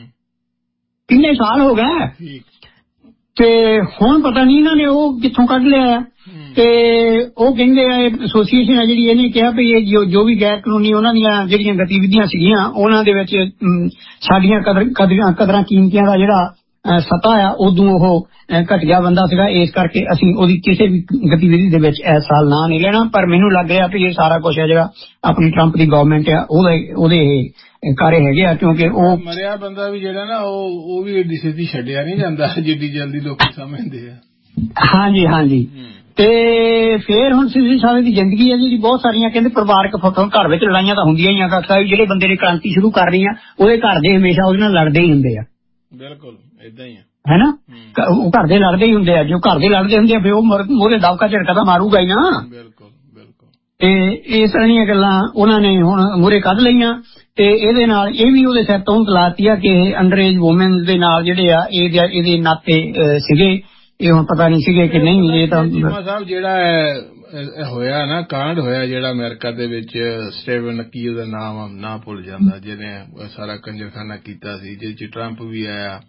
ਕਿੰਨੇ ਸਾਲ ਹੋ ਗਏ। ਤੇ ਹੁਣ ਪਤਾ ਨਹੀਂ ਇਹਨਾਂ ਨੇ ਉਹ ਕਿੱਥੋਂ ਕੱਢ ਲਿਆ। ਤੇ ਉਹ ਕਹਿੰਦੇ ਆ ਐਸੋਸੀਏਸ਼ਨ ਹੈ ਜਿਹੜੀ, ਇਹਨੇ ਕਿਹਾ ਵੀ ਇਹ ਜੋ ਵੀ ਗੈਰ ਕਾਨੂੰਨੀ ਉਹਨਾਂ ਦੀਆਂ ਜਿਹੜੀਆਂ ਗਤੀਵਿਧੀਆਂ ਸੀਗੀਆਂ ਉਹਨਾਂ ਦੇ ਵਿੱਚ ਸਾਡੀਆਂ ਕਦਰ ਕਦਰਾਂ ਕੀਮਤੀਆਂ ਦਾ ਜਿਹੜਾ ਸਤਾ ਆ ਉਦੋਂ ਉਹ ਘਟੀਆ ਬੰਦਾ ਸੀਗਾ। ਇਸ ਕਰਕੇ ਅਸੀਂ ਉਹਦੀ ਕਿਸੇ ਵੀ ਗਤੀਵਿਧੀ ਦੇ ਵਿੱਚ ਇਸ ਸਾਲ ਨਾਂ ਨਹੀਂ ਲੈਣਾ। ਪਰ ਮੈਨੂੰ ਲੱਗ ਰਿਹਾ ਵੀ ਇਹ ਸਾਰਾ ਕੁਛ ਹੈ ਜਿਹੜਾ ਆਪਣੀ ਟਰੰਪ ਦੀ ਗਵਰਨਮੈਂਟ ਆ ਉਹਦੇ ਉਹਦੇ ਕਾਰੇ ਹੈਗੇ ਆ, ਕਿਉਂਕਿ ਉਹ ਮਰਿਆ ਬੰਦਾ ਵੀ ਜਿਹੜਾ ਨਾ ਉਹ ਉਹ ਵੀ ਏਡੀ ਛੇਤੀ ਛੱਡਿਆ ਨਹੀਂ ਜਾਂਦਾ ਜਿੱਡੀ ਜਲਦੀ ਲੋਕੀ ਸਮਝਦੇ ਆ। ਹਾਂਜੀ ਹਾਂਜੀ। ਤੇ ਫੇਰ ਹੁਣ ਸਿੱਧਰ ਸ਼ਾਵੇ ਦੀ ਜ਼ਿੰਦਗੀ ਹੈ ਜਿਹੜੀ ਬਹੁਤ ਸਾਰੀਆਂ ਕਹਿੰਦੇ ਪਰਿਵਾਰਕ ਫੋਟੋ ਘਰ ਵਿੱਚ ਲੜਾਈਆਂ ਤਾਂ ਹੁੰਦੀਆਂ ਹੀ ਆ ਖਾਕ ਸਾਹਿਬ। ਜਿਹੜੇ ਬੰਦੇ ਨੇ ਕ੍ਰਾਂਤੀ ਸ਼ੁਰੂ ਕਰ ਰਹੀ ਆ ਉਹਦੇ ਘਰ ਦੇ ਹਮੇਸ਼ਾ ਉਹਦੇ ਨਾਲ ਲੜਦੇ ਹੀ ਹੁੰਦੇ ਆ। ਬਿਲਕੁਲ ਏਦਾਂ ਹੀ ਆ ਹੈ ਨਾ, ਉਹ ਘਰ ਦੇ ਲੜਦੇ ਹੀ ਹੁੰਦੇ ਆ। ਜੋ ਘਰ ਦੇ ਲੜਦੇ ਹੁੰਦੇ ਆ ਫਿਰ ਉਹ ਮੋਰੇ ਦਬਕਾ ਝੜਕਾ ਤਾਂ ਮਾਰੂਗਾ ਹੀ ਨਾ। ਬਿਲਕੁਲ ਬਿਲਕੁਲ। ਤੇ ਇਸ ਤਰ੍ਹਾਂ ਦੀਆਂ ਗੱਲਾਂ ਉਹਨਾਂ ਨੇ ਹੁਣ ਮੂਹਰੇ ਕੱਢ ਲਈਆਂ। ਤੇ ਇਹਦੇ ਨਾਲ ਇਹ ਵੀ ਉਹਦੇ ਸਿਰ ਤੋਂ ਤਲਾਤੀ ਆ ਕਿ ਅੰਡਰਏਜ ਵੂਮਨ ਦੇ ਨਾਲ ਜਿਹੜੇ ਆ ਇਹ ਇਹਦੇ ਨਾਤੇ ਸੀਗੇ। ਇਹ ਹੁਣ ਪਤਾ ਨਹੀਂ ਸੀਗੇ ਕਿ ਨਹੀਂ। ਇਹ ਤਾਂ ਸਾਹਿਬ ਜਿਹੜਾ ਹੋਇਆ ਨਾ ਕਾਂਡ ਹੋਇਆ ਜਿਹੜਾ ਅਮਰੀਕਾ ਦੇ ਵਿੱਚ ਸਟੀਵਨ ਕੀ ਉਹਦਾ ਨਾਮ ਨਾ ਭੁੱਲ ਜਾਂਦਾ, ਜਿਹਨੇ ਸਾਰਾ ਕੰਜਰਖਾਨਾ ਕੀਤਾ ਸੀ, ਜਿਹਦੇ ਚ ਟਰੰਪ ਵੀ ਆਇਆ।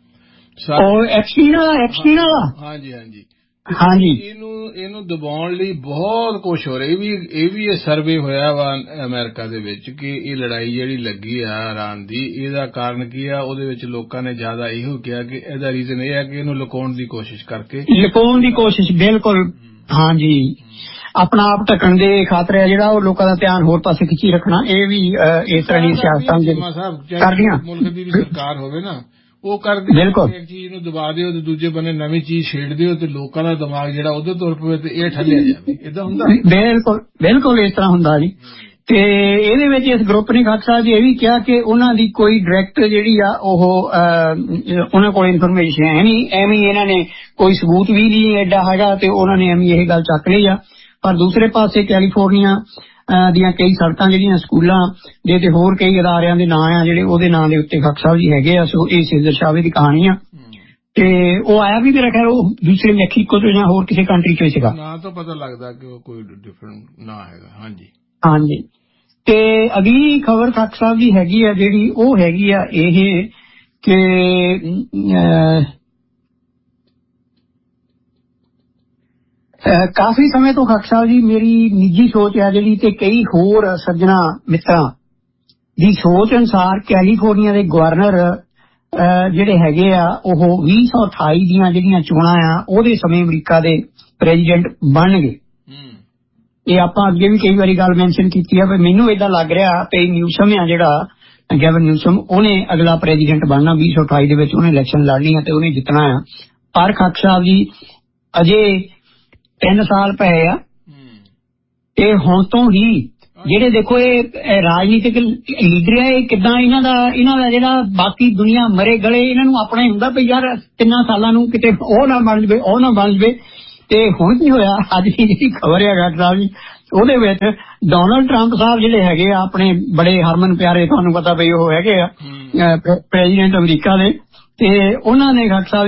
ਐਕਸਟੀਨ ਵਾਲਾ ਐਕਸਟੀਨ ਵਾਲਾ ਹਾਂਜੀ ਹਾਂਜੀ ਹਾਂਜੀ। ਇਹਨੂੰ ਇਹਨੂੰ ਦਬਾਉਣ ਲਈ ਬਹੁਤ ਕੁਛ ਹੋ ਰਿਹਾ। ਇਹ ਵੀ ਇਹ ਵੀ ਇਹ ਸਰਵੇ ਹੋਇਆ ਵਾ ਅਮਰੀਕਾ ਦੇ ਵਿੱਚ ਕਿ ਇਹ ਲੜਾਈ ਜਿਹੜੀ ਲੱਗੀ ਆ ਇਰਾਨ ਦੀ, ਇਹਦਾ ਕਾਰਨ ਕੀ ਆ। ਉਹਦੇ ਵਿੱਚ ਲੋਕਾਂ ਨੇ ਜ਼ਿਆਦਾ ਇਹੋ ਕਿਹਾ ਕਿ ਇਹਦਾ ਰੀਜ਼ਨ ਇਹ ਹੈ ਕਿ ਇਹਨੂੰ ਲੁਕਾਉਣ ਦੀ ਕੋਸ਼ਿਸ਼ ਕਰਕੇ ਲੁਕਾਉਣ ਦੀ ਕੋਸ਼ਿਸ਼। ਬਿਲਕੁਲ ਹਾਂਜੀ, ਆਪਣਾ ਆਪ ਢੱਕਣ ਦੇ ਖਾਤਰ ਹੈ ਜਿਹੜਾ ਉਹ ਲੋਕਾਂ ਦਾ ਧਿਆਨ ਹੋਰ ਪਾਸੇ ਖਿੱਚੀ ਰੱਖਣਾ। ਇਹ ਵੀ ਇਸ ਤਰ੍ਹਾਂ ਦੀ ਸਿਆਸਤਾਂ ਕਰਦੀਆਂ। ਮੁਲਕ ਦੀ ਵੀ ਸਰਕਾਰ ਹੋਵੇ ਨਾ ਉਹ ਕਰਦੀ। ਬਿਲਕੁਲ ਇੱਕ ਚੀਜ਼ ਨੂੰ ਦਬਾ ਦਿਓ ਤੇ ਦੂਜੇ ਬੰਨੇ ਨਵੀਂ ਚੀਜ਼ ਛੇੜ ਦਿਓ ਤੇ ਲੋਕਾਂ ਦਾ ਦਿਮਾਗ ਜਿਹੜਾ ਉਹਦੇ ਤੁਰ ਪਵੇ ਤੇ ਇਹ ਠੱਲਿਆ ਜਾਵੇ। ਏਦਾਂ ਹੁੰਦਾ। ਬਿਲਕੁਲ ਬਿਲਕੁਲ ਇਸ ਤਰ੍ਹਾਂ ਹੁੰਦਾ ਜੀ। ਤੇ ਇਹਦੇ ਵਿੱਚ ਇਸ ਗਰੁੱਪ ਨੇ ਖਾਕ ਸਾਹਿਬ ਜੀ ਇਹ ਵੀ ਕਿਹਾ ਕਿ ਉਹਨਾਂ ਦੀ ਕੋਈ ਡਾਇਰੈਕਟ ਜਿਹੜੀ ਆ ਉਹ ਉਹਨਾਂ ਕੋਲ ਇਨਫੋਰਮੇਸ਼ਨ ਹੈ ਨਹੀਂ। ਐਵੇਂ ਇਹਨਾਂ ਨੇ ਕੋਈ ਸਬੂਤ ਵੀ ਨਹੀਂ ਐਡਾ ਹੈਗਾ ਤੇ ਉਹਨਾਂ ਨੇ ਐਵੇਂ ਇਹ ਗੱਲ ਚੱਕ ਲਈ ਆ। ਪਰ ਦੂਸਰੇ ਪਾਸੇ ਕੈਲੀਫੋਰਨੀਆ ਦੀਆਂ ਕਈ ਸੜਕਾਂ ਜਿਹੜੀਆਂ ਸਕੂਲਾਂ ਦੇ ਤੇ ਹੋਰ ਕਈ ਅਦਾਰਿਆਂ ਦੇ ਨਾਂ ਆ ਜਿਹੜੇ ਉਹਦੇ ਨਾਂ ਦੇ ਉੱਤੇ ਖਾਕ ਸਾਹਿਬ ਜੀ ਹੈਗੇ ਆ। ਸੋ ਇਹ ਸਿੱਧਰ ਸ਼ਾਵੇ ਦੀ ਕਹਾਣੀ ਆ। ਤੇ ਉਹ ਆਇਆ ਵੀ ਮੇਰਾ ਖੈਰ ਉਹ ਦੂਸਰੇ ਮੈਕਸੀਕੋ ਤੋਂ ਜਾਂ ਹੋਰ ਕਿਸੇ ਕੰਟਰੀ ਚੋਂ ਸੀਗਾ। ਨਾਂ ਤੋਂ ਪਤਾ ਲੱਗਦਾ ਕਿ ਉਹ ਕੋਈ ਡਿਫਰੈਂਟ ਨਾਂ ਹੈਗਾ। ਹਾਂਜੀ ਹਾਂਜੀ। ਤੇ ਅਗਲੀ ਖਬਰ ਖਾਕ ਸਾਹਿਬ ਦੀ ਹੈਗੀ ਆ ਜਿਹੜੀ ਉਹ ਹੈਗੀ ਆ ਇਹ ਕਿ ਕਾਫੀ ਸਮੇਂ ਤੋਂ ਖਾਕ ਸਾਹਿਬ ਜੀ ਮੇਰੀ ਨਿੱਜੀ ਸੋਚ ਹੈ ਜਿਹੜੀ ਤੇ ਕਈ ਹੋਰ ਸੱਜਣਾ ਮਿੱਤਰਾਂ ਦੀ ਸੋਚ ਅਨੁਸਾਰ ਕੈਲੀਫੋਰਨੀਆ ਦੇ ਗਵਰਨਰ ਜਿਹੜੇ ਹੈਗੇ ਆ ਉਹ ਵੀਹ ਸੌ ਅਠਾਈ ਦੀਆਂ ਜਿਹੜੀਆਂ ਚੋਣਾਂ ਆ ਉਹਦੇ ਸਮੇਂ ਅਮਰੀਕਾ ਦੇ ਪ੍ਰੈਜ਼ੀਡੈਂਟ ਬਣਨਗੇ। ਇਹ ਆਪਾਂ ਅੱਗੇ ਵੀ ਕਈ ਵਾਰੀ ਗੱਲ ਮੈਂਸ਼ਨ ਕੀਤੀ ਆ। ਪਰ ਮੈਨੂੰ ਏਦਾਂ ਲੱਗ ਰਿਹਾ ਕਿ ਨਿਊਸਮ ਆ ਜਿਹੜਾ ਗੈਵਨ ਨਿਊਸਮ ਉਹਨੇ ਅਗਲਾ ਪ੍ਰੈਜ਼ੀਡੈਂਟ ਬਣਨਾ। ਵੀਹ ਸੌ ਅਠਾਈ ਦੇ ਵਿੱਚ ਉਹਨੇ ਇਲੈਕਸ਼ਨ ਲੜਨੀ ਆ ਤੇ ਉਹਨੇ ਜਿੱਤਣਾ ਆ। ਪਰ ਖਾਕ ਸਾਹਿਬ ਜੀ ਅਜੇ ਤਿੰਨ ਸਾਲ ਪਏ ਆ ਤੇ ਹੁਣ ਤੋਂ ਹੀ ਜਿਹੜੇ ਦੇਖੋ ਇਹ ਰਾਜਨੀਤਿਕ ਲੀਡਰ ਆ ਇਹ ਕਿੱਦਾਂ ਇਹਨਾਂ ਦਾ ਇਹਨਾਂ ਦਾ ਜਿਹੜਾ ਬਾਕੀ ਦੁਨੀਆ ਮਰੇ ਗਲੇ ਇਹਨਾਂ ਨੂੰ ਆਪਣਾ ਹੀ ਹੁੰਦਾ ਵੀ ਯਾਰ ਤਿੰਨਾਂ ਸਾਲਾਂ ਨੂੰ ਕਿਤੇ ਉਹ ਨਾ ਬਣ ਜਵੇ ਉਹ ਨਾ ਬਣ ਜਵੇ। ਤੇ ਹੁਣ ਕੀ ਹੋਇਆ ਅੱਜ ਦੀ ਜਿਹੜੀ ਖਬਰ ਹੈ ਡਾਕਟਰ ਸਾਹਿਬ ਜੀ ਉਹਦੇ ਵਿੱਚ ਡੋਨਲਡ ਟਰੰਪ ਸਾਹਿਬ ਜਿਹੜੇ ਹੈਗੇ ਆ ਆਪਣੇ ਬੜੇ ਹਰਮਨ ਪਿਆਰੇ ਤੁਹਾਨੂੰ ਪਤਾ ਵੀ ਉਹ ਹੈਗੇ ਆ ਪ੍ਰੈਜ਼ੀਡੈਂਟ ਅਮਰੀਕਾ ਦੇ। ਤੇ ਉਹਨਾਂ ਨੇ ਡਾਕਟਰ ਸਾਹਿਬ ਜੀ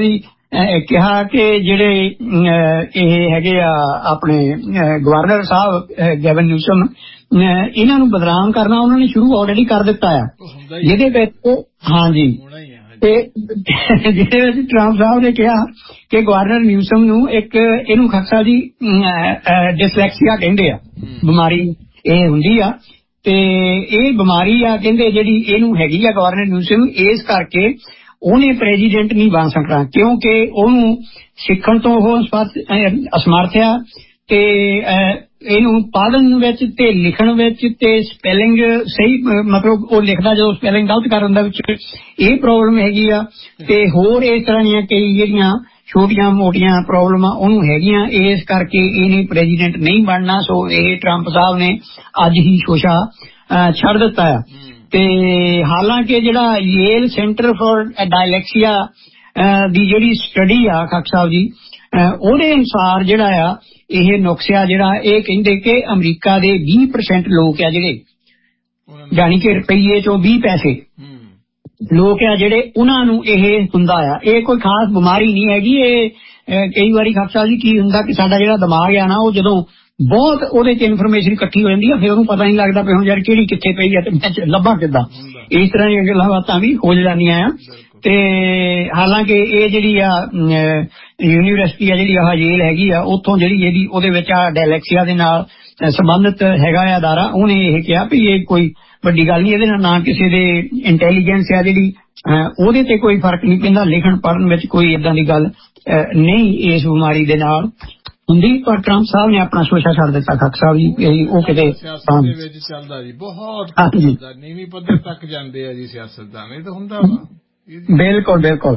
ਕਿਹਾ ਕਿ ਜਿਹੜੇ ਇਹ ਹੈਗੇ ਆ ਆਪਣੇ ਗਵਰਨਰ ਸਾਹਿਬ ਗੈਵਨ ਨਿਊਸਮ ਇਹਨਾਂ ਨੂੰ ਬਦਨਾਮ ਕਰਨਾ ਉਹਨਾਂ ਨੇ ਸ਼ੁਰੂ ਆਲਰੇਡੀ ਕਰ ਦਿੱਤਾ ਆ, ਜਿਹਦੇ ਵਿੱਚ ਹਾਂਜੀ ਤੇ ਜਿਹਦੇ ਵਿੱਚ ਟਰੰਪ ਸਾਹਿਬ ਨੇ ਕਿਹਾ ਕਿ ਗਵਰਨਰ ਨਿਊਸਮ ਨੂੰ ਇੱਕ ਇਹਨੂੰ ਖਸਾ ਜੀ ਡਿਸਲੈਕਸੀਆ ਕਹਿੰਦੇ ਆ ਬਿਮਾਰੀ ਇਹ ਹੁੰਦੀ ਆ ਤੇ ਇਹ ਬਿਮਾਰੀ ਆ ਕਹਿੰਦੇ ਜਿਹੜੀ ਇਹਨੂੰ ਹੈਗੀ ਆ ਗਵਰਨਰ ਨਿਊਸਮ, ਇਸ ਕਰਕੇ ਉਹਨੇ ਪ੍ਰੈਜ਼ੀਡੈਂਟ ਨਹੀਂ ਬਣ ਸਕਦਾ ਕਿਉਂਕਿ ਉਹਨੂੰ ਸਿੱਖਣ ਤੋਂ ਉਹ ਅਸਮਰਥ ਆ ਤੇ ਇਹਨੂੰ ਪੜ੍ਹਨ ਵਿੱਚ ਤੇ ਲਿਖਣ ਵਿੱਚ ਤੇ ਸਪੈਲਿੰਗ ਸਹੀ ਮਤਲਬ ਉਹ ਲਿਖਦਾ ਜਦੋਂ ਸਪੈਲਿੰਗ ਗਲਤ ਕਰ ਦਿੰਦਾ ਵਿੱਚ ਇਹ ਪ੍ਰੋਬਲਮ ਹੈਗੀ ਆ ਤੇ ਹੋਰ ਇਸ ਤਰ੍ਹਾਂ ਦੀਆਂ ਕਈ ਜਿਹੜੀਆਂ ਛੋਟੀਆਂ ਮੋਟੀਆਂ ਪ੍ਰੋਬਲਮਾਂ ਉਹਨੂੰ ਹੈਗੀਆਂ, ਇਸ ਕਰਕੇ ਇਹਨੇ ਪ੍ਰੈਜ਼ੀਡੈਂਟ ਨਹੀਂ ਬਣਨਾ। ਸੋ ਇਹ ਟਰੰਪ ਸਾਹਿਬ ਨੇ ਅੱਜ ਹੀ ਸ਼ੋਸ਼ਾ ਛੱਡ ਦਿੱਤਾ ਆ ਤੇ ਹਾਲਾਂਕਿ ਜਿਹੜਾ ਯੇਲ ਸੈਂਟਰ ਫॉर ਡਾਇਲੈਕਸੀਆ ਦੀ ਜਿਹੜੀ ਸਟੱਡੀ ਆ ਖਾਕ ਸਾਹਿਬ ਜੀ ਉਹਦੇ ਅਨੁਸਾਰ ਜਿਹੜਾ ਆ ਇਹ ਨੁਕਸਿਆ ਜਿਹੜਾ ਇਹ ਕਹਿੰਦੇ ਕਿ ਅਮਰੀਕਾ ਦੇ ਵੀਹ ਪਰਸੈਂਟ ਲੋਕ ਆ ਜਿਹੜੇ ਜਾਣੀ ਕਿ ਰੁਪਈਏ ਚੋਂ ਵੀਹ ਪੈਸੇ ਲੋਕ ਆ ਜਿਹੜੇ ਉਹਨਾਂ ਨੂੰ ਇਹ ਹੁੰਦਾ ਆ। ਇਹ ਕੋਈ ਖਾਸ ਬਿਮਾਰੀ ਨਹੀਂ ਹੈਗੀ। ਇਹ ਕਈ ਵਾਰੀ ਖਾਕ ਸਾਹਿਬ ਜੀ ਕੀ ਹੁੰਦਾ ਕਿ ਸਾਡਾ ਜਿਹੜਾ ਦਿਮਾਗ ਆ ਨਾ ਉਹ ਜਦੋਂ ਬਹੁਤ ਉਹਦੇ ਚ ਇਨਫੋਰਮੇਸ਼ਨ ਇਕੱਠੀ ਹੋ ਜਾਂਦੀ ਆ ਫਿਰ ਉਹਨੂੰ ਪਤਾ ਨਹੀਂ ਲੱਗਦਾ ਵੀ ਹੁਣ ਯਾਰ ਕਿਹੜੀ ਕਿੱਥੇ ਪਈ ਆ ਤੇ ਮੈਂ ਲੱਭਾਂ ਕਿੱਦਾਂ, ਇਸ ਤਰ੍ਹਾਂ ਦੀਆਂ ਗੱਲਾਂ ਬਾਤਾਂ ਵੀ ਹੋ ਜਾਂਦੀਆਂ ਆ। ਤੇ ਹਾਲਾਂਕਿ ਇਹ ਜਿਹੜੀ ਆ ਯੂਨੀਵਰਸਿਟੀ ਆ ਜਿਹੜੀ ਆਹ ਯੇਲ ਹੈਗੀ ਆ ਉੱਥੋਂ ਜਿਹੜੀ ਇਹਦੀ ਉਹਦੇ ਵਿੱਚ ਆ ਡਾਇਲੈਕਸੀਆ ਦੇ ਨਾਲ ਸੰਬੰਧਿਤ ਹੈਗਾ ਆ ਅਦਾਰਾ, ਉਹਨੇ ਇਹ ਕਿਹਾ ਵੀ ਇਹ ਕੋਈ ਵੱਡੀ ਗੱਲ ਨਹੀਂ, ਇਹਦੇ ਨਾਲ ਨਾ ਕਿਸੇ ਦੇ ਇੰਟੈਲੀਜੈਂਸ ਆ ਜਿਹੜੀ ਉਹਦੇ ਤੇ ਕੋਈ ਫਰਕ ਨਹੀਂ ਪੈਂਦਾ, ਲਿਖਣ ਪੜ੍ਹਨ ਵਿੱਚ ਕੋਈ ਏਦਾਂ ਦੀ ਗੱਲ ਨਹੀਂ ਇਸ ਬਿਮਾਰੀ ਦੇ ਨਾਲ ਹੁੰਦੀ। ਪਰ ਟਰੰਪ ਸਾਹਿਬ ਨੇ ਆਪਣਾ ਸ਼ੋਸ਼ਾ ਛੱਡ ਦਿੱਤਾ ਖਾਕ ਸਾਹਿਬ ਜੀ, ਉਹ ਕਿਤੇ ਸਿਆਸਤ ਦੇ ਵਿੱਚ ਚੱਲਦਾ ਜੀ ਬਹੁਤ ਨੀਵੀਂ ਪੱਧਰ ਤੱਕ ਜਾਂਦੇ ਆ ਜੀ ਸਿਆਸਤਦਾਨ, ਇਹ ਤਾਂ ਹੁੰਦਾ ਵਾ ਬਿਲਕੁਲ ਬਿਲਕੁਲ।